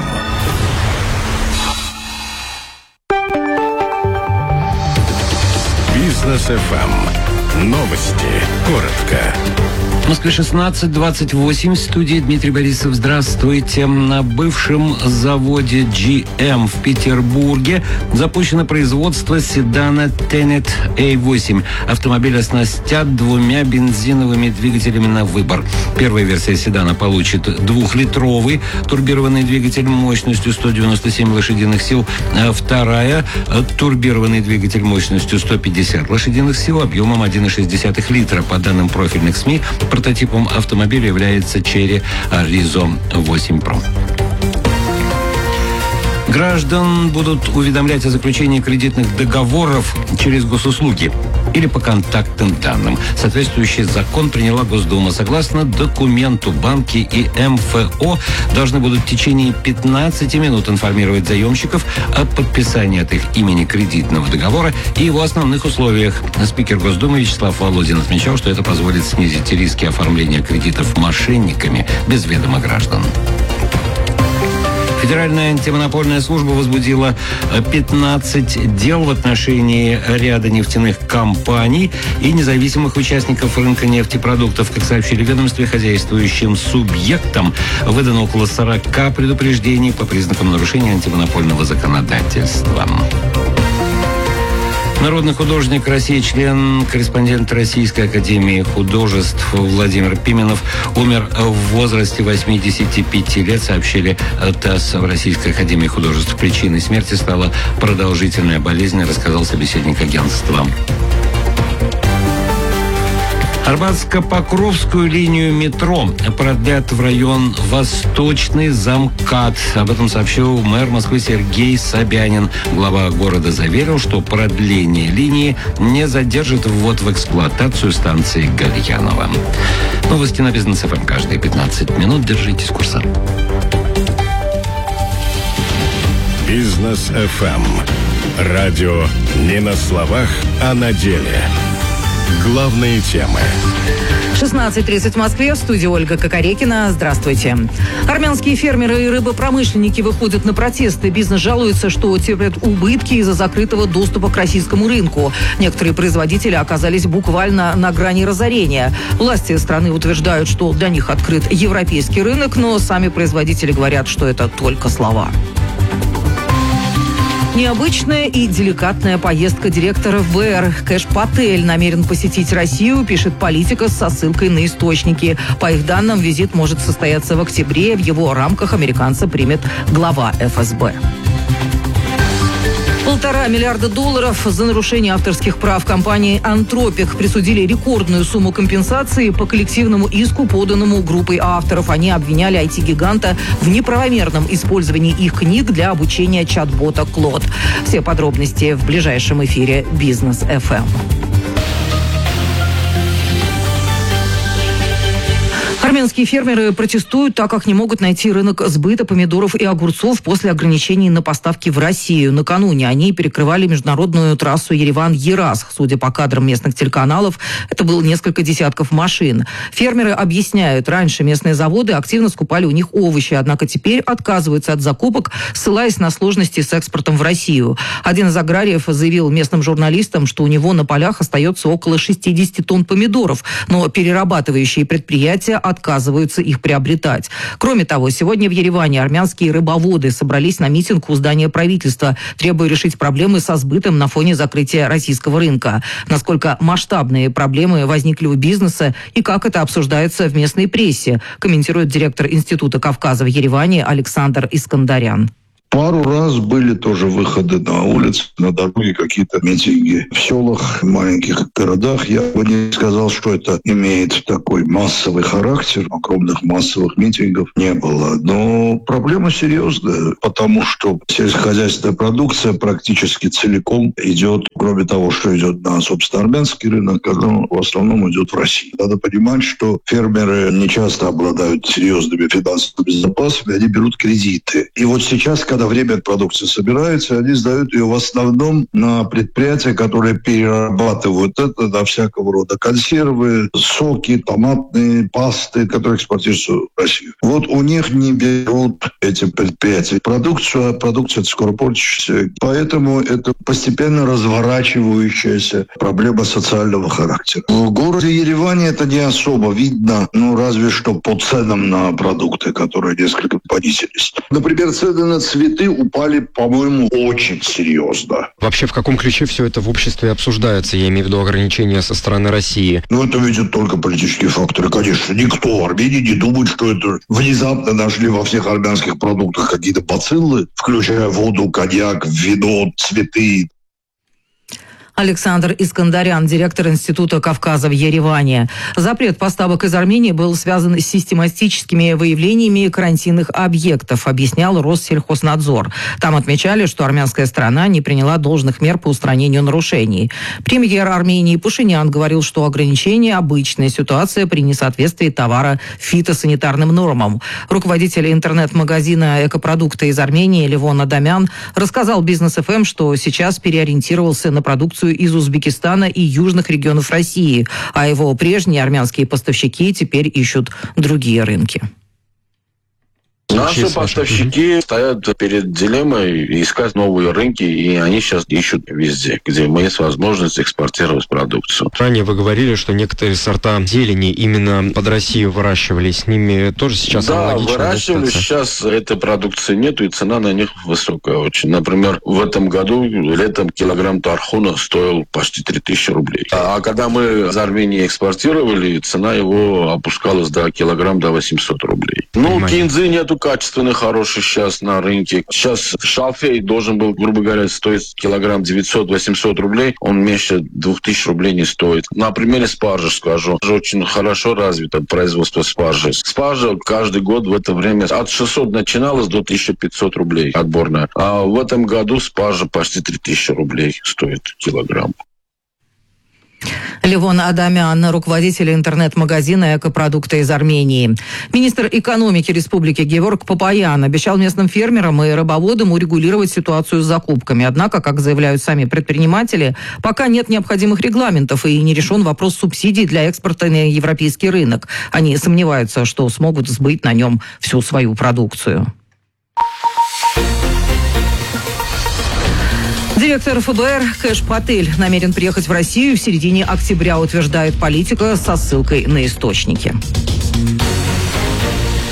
Бизнес эф эм. Новости. Коротко. В Москве шестнадцать двадцать восемь. В студии Дмитрий Борисов. Здравствуйте. На бывшем заводе джи эм в Петербурге запущено производство седана Tenet эй восемь. Автомобиль оснастят двумя бензиновыми двигателями на выбор. Первая версия седана получит двухлитровый турбированный двигатель мощностью сто девяносто семь лошадиных сил. А вторая – турбированный двигатель мощностью сто пятьдесят лошадиных сил объемом один и шесть десятых литра. По данным профильных СМИ, прототипом автомобиля является Chery Rizzo восемь Pro. Граждан будут уведомлять о заключении кредитных договоров через госуслуги или по контактным данным. Соответствующий закон приняла Госдума. Согласно документу, банки и эм эф о должны будут в течение пятнадцати минут информировать заемщиков о подписании от их имени кредитного договора и его основных условиях. Спикер Госдумы Вячеслав Володин отмечал, что это позволит снизить риски оформления кредитов мошенниками без ведома граждан. Федеральная антимонопольная служба возбудила пятнадцать дел в отношении ряда нефтяных компаний и независимых участников рынка нефтепродуктов. Как сообщили в ведомстве, хозяйствующим субъектам выдано около сорока предупреждений по признакам нарушения антимонопольного законодательства. Народный художник России, член, корреспондент Российской академии художеств Владимир Пименов умер в возрасте восьмидесяти пяти лет, сообщили ТАСС в Российской академии художеств. Причиной смерти стала продолжительная болезнь, рассказал собеседник агентства. Арбатско-Покровскую линию метро продлят в район Восточный замкат. Об этом сообщил мэр Москвы Сергей Собянин. Глава города заверил, что продление линии не задержит ввод в эксплуатацию станции Гальянова. Новости на Бизнес эф эм каждые пятнадцать минут. Держитесь курса. Бизнес эф эм. Радио не на словах, а на деле. Главные темы. шестнадцать тридцать в Москве. В студии Ольга Кокорекина. Здравствуйте. Армянские фермеры и рыбопромышленники выходят на протесты. Бизнес жалуется, что терпят убытки из-за закрытого доступа к российскому рынку. Некоторые производители оказались буквально на грани разорения. Власти страны утверждают, что для них открыт европейский рынок, но сами производители говорят, что это только слова. Необычная и деликатная поездка директора вэ эр. Кэш Патель намерен посетить Россию, пишет Политика со ссылкой на источники. По их данным, визит может состояться в октябре. В его рамках американца примет глава эф эс бэ. Полтора миллиарда долларов за нарушение авторских прав компании «Антропик» присудили рекордную сумму компенсации по коллективному иску, поданному группой авторов. Они обвиняли ай ти-гиганта в неправомерном использовании их книг для обучения чат-бота Клод. Все подробности в ближайшем эфире «Бизнес эф эм». Армянские фермеры протестуют, так как не могут найти рынок сбыта помидоров и огурцов после ограничений на поставки в Россию. Накануне они перекрывали международную трассу Ереван-Ерас. Судя по кадрам местных телеканалов, это было несколько десятков машин. Фермеры объясняют, раньше местные заводы активно скупали у них овощи, однако теперь отказываются от закупок, ссылаясь на сложности с экспортом в Россию. Один из аграриев заявил местным журналистам, что у него на полях остается около шестьдесят тонн помидоров, но перерабатывающие предприятия отказываются их приобретать. Кроме того, сегодня в Ереване армянские рыбоводы собрались на митинг у здания правительства, требуя решить проблемы со сбытом на фоне закрытия российского рынка. Насколько масштабные проблемы возникли у бизнеса и как это обсуждается в местной прессе, комментирует директор Института Кавказа в Ереване Александр Искандарян. Пару раз были тоже выходы на улицы, на дороге, какие-то митинги в селах, маленьких городах. Я бы не сказал, что это имеет такой массовый характер. Огромных массовых митингов не было. Но проблема серьезная, потому что сельскохозяйственная продукция практически целиком идет, кроме того, что идет на, собственно, армянский рынок, она в основном идет в Россию. Надо понимать, что фермеры не часто обладают серьезными финансовыми запасами, они берут кредиты. И вот сейчас, когда Когда время продукции собирается, они сдают ее в основном на предприятия, которые перерабатывают это на всякого рода консервы, соки, томатные пасты, которые экспортируются в Россию. Вот у них не берут эти предприятия продукцию, а продукция скоро портится. Поэтому это постепенно разворачивающаяся проблема социального характера. В городе Ереване это не особо видно, ну разве что по ценам на продукты, которые несколько понизились. Например, цены на цветы упали, по-моему, очень серьезно. Вообще, в каком ключе все это в обществе обсуждается? Я имею в виду ограничения со стороны России. Ну, это видят только политические факторы. Конечно, никто в Армении не думает, что это внезапно нашли во всех армянских продуктах какие-то бациллы, включая воду, коньяк, вино, цветы. Александр Искандарян, директор Института Кавказа в Ереване. Запрет поставок из Армении был связан с систематическими выявлениями карантинных объектов, объяснял Россельхознадзор. Там отмечали, что армянская сторона не приняла должных мер по устранению нарушений. Премьер Армении Пашинян говорил, что ограничения – обычная ситуация при несоответствии товара фитосанитарным нормам. Руководитель интернет-магазина «Экопродукты» из Армении Левон Адамян рассказал Бизнес эф эм, что сейчас переориентировался на продукцию из Узбекистана и южных регионов России, а его прежние армянские поставщики теперь ищут другие рынки. Наши поставщики стоят перед дилеммой искать новые рынки, и они сейчас ищут везде, где есть возможность экспортировать продукцию. Ранее вы говорили, что некоторые сорта зелени именно под Россию выращивали. С ними тоже сейчас да, аналогично выращивали. достаться? Сейчас этой продукции нету, и цена на них высокая очень. Например, в этом году летом килограмм тархуна стоил почти три тысячи рублей. А когда мы из Армении экспортировали, цена его опускалась до килограмм до восемьсот рублей. Ну, кинзы нету качественный, хороший сейчас на рынке. Сейчас шалфей должен был, грубо говоря, стоить килограмм девятьсот-восемьсот рублей. Он меньше двух тысяч рублей не стоит. На примере спаржи скажу. Очень хорошо развито производство спаржи. Спаржа каждый год в это время от шестисот начиналась до тысячи пятисот рублей отборная. А в этом году спаржа почти три тысячи рублей стоит килограмм. Левон Адамян, руководитель интернет-магазина «Экопродукты» из Армении. Министр экономики Республики Геворг Папаян обещал местным фермерам и рыбоводам урегулировать ситуацию с закупками. Однако, как заявляют сами предприниматели, пока нет необходимых регламентов и не решен вопрос субсидий для экспорта на европейский рынок. Они сомневаются, что смогут сбыть на нем всю свою продукцию. Директор эф бэ эр Кэш Патель намерен приехать в Россию в середине октября, утверждает политика со ссылкой на источники.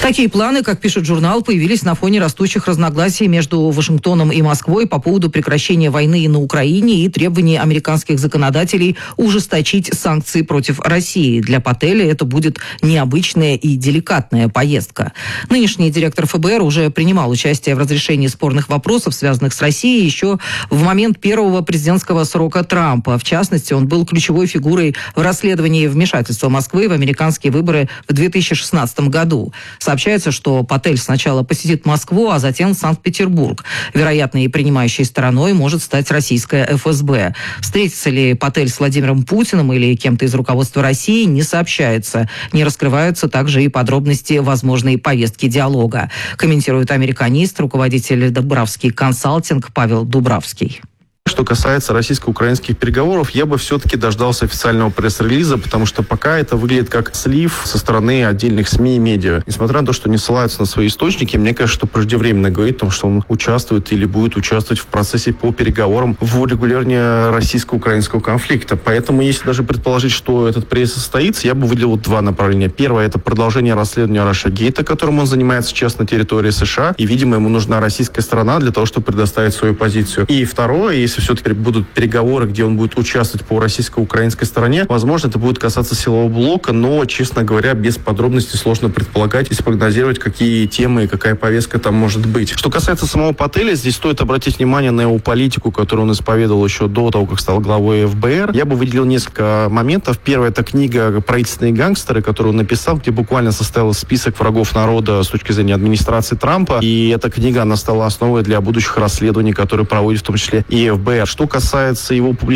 Такие планы, как пишет журнал, появились на фоне растущих разногласий между Вашингтоном и Москвой по поводу прекращения войны на Украине и требований американских законодателей ужесточить санкции против России. Для Пателя это будет необычная и деликатная поездка. Нынешний директор ФБР уже принимал участие в разрешении спорных вопросов, связанных с Россией, еще в момент первого президентского срока Трампа. В частности, он был ключевой фигурой в расследовании вмешательства Москвы в американские выборы в две тысячи шестнадцатом году. Сообщается, что Патель сначала посетит Москву, а затем Санкт-Петербург. Вероятно, и принимающей стороной может стать российская эф эс бэ. Встретится ли Патель с Владимиром Путиным или кем-то из руководства России, не сообщается. Не раскрываются также и подробности возможной повестки диалога. Комментирует американист, руководитель Дубравский консалтинг Павел Дубравский. Что касается российско-украинских переговоров, я бы все-таки дождался официального пресс-релиза, потому что пока это выглядит как слив со стороны отдельных СМИ и медиа. Несмотря на то, что не ссылаются на свои источники, мне кажется, что преждевременно говорить о том, что он участвует или будет участвовать в процессе по переговорам в урегулировании российско-украинского конфликта. Поэтому, если даже предположить, что этот приезд состоится, я бы выделил два направления. Первое – это продолжение расследования Рашагейта, которым он занимается сейчас на территории США, и, видимо, ему нужна российская сторона для того, чтобы предоставить свою позицию. И второе, если все-таки будут переговоры, где он будет участвовать по российско-украинской стороне, возможно, это будет касаться силового блока, но, честно говоря, без подробностей сложно предполагать и спрогнозировать, какие темы и какая повестка там может быть. Что касается самого Пателя, здесь стоит обратить внимание на его политику, которую он исповедовал еще до того, как стал главой эф бэ эр. Я бы выделил несколько моментов. Первое – это книга «Правительственные гангстеры», которую он написал, где буквально составил список врагов народа с точки зрения администрации Трампа. И эта книга, она стала основой для будущих расследований, которые проводит в том числе и эф бэ эр. Что касается его публичных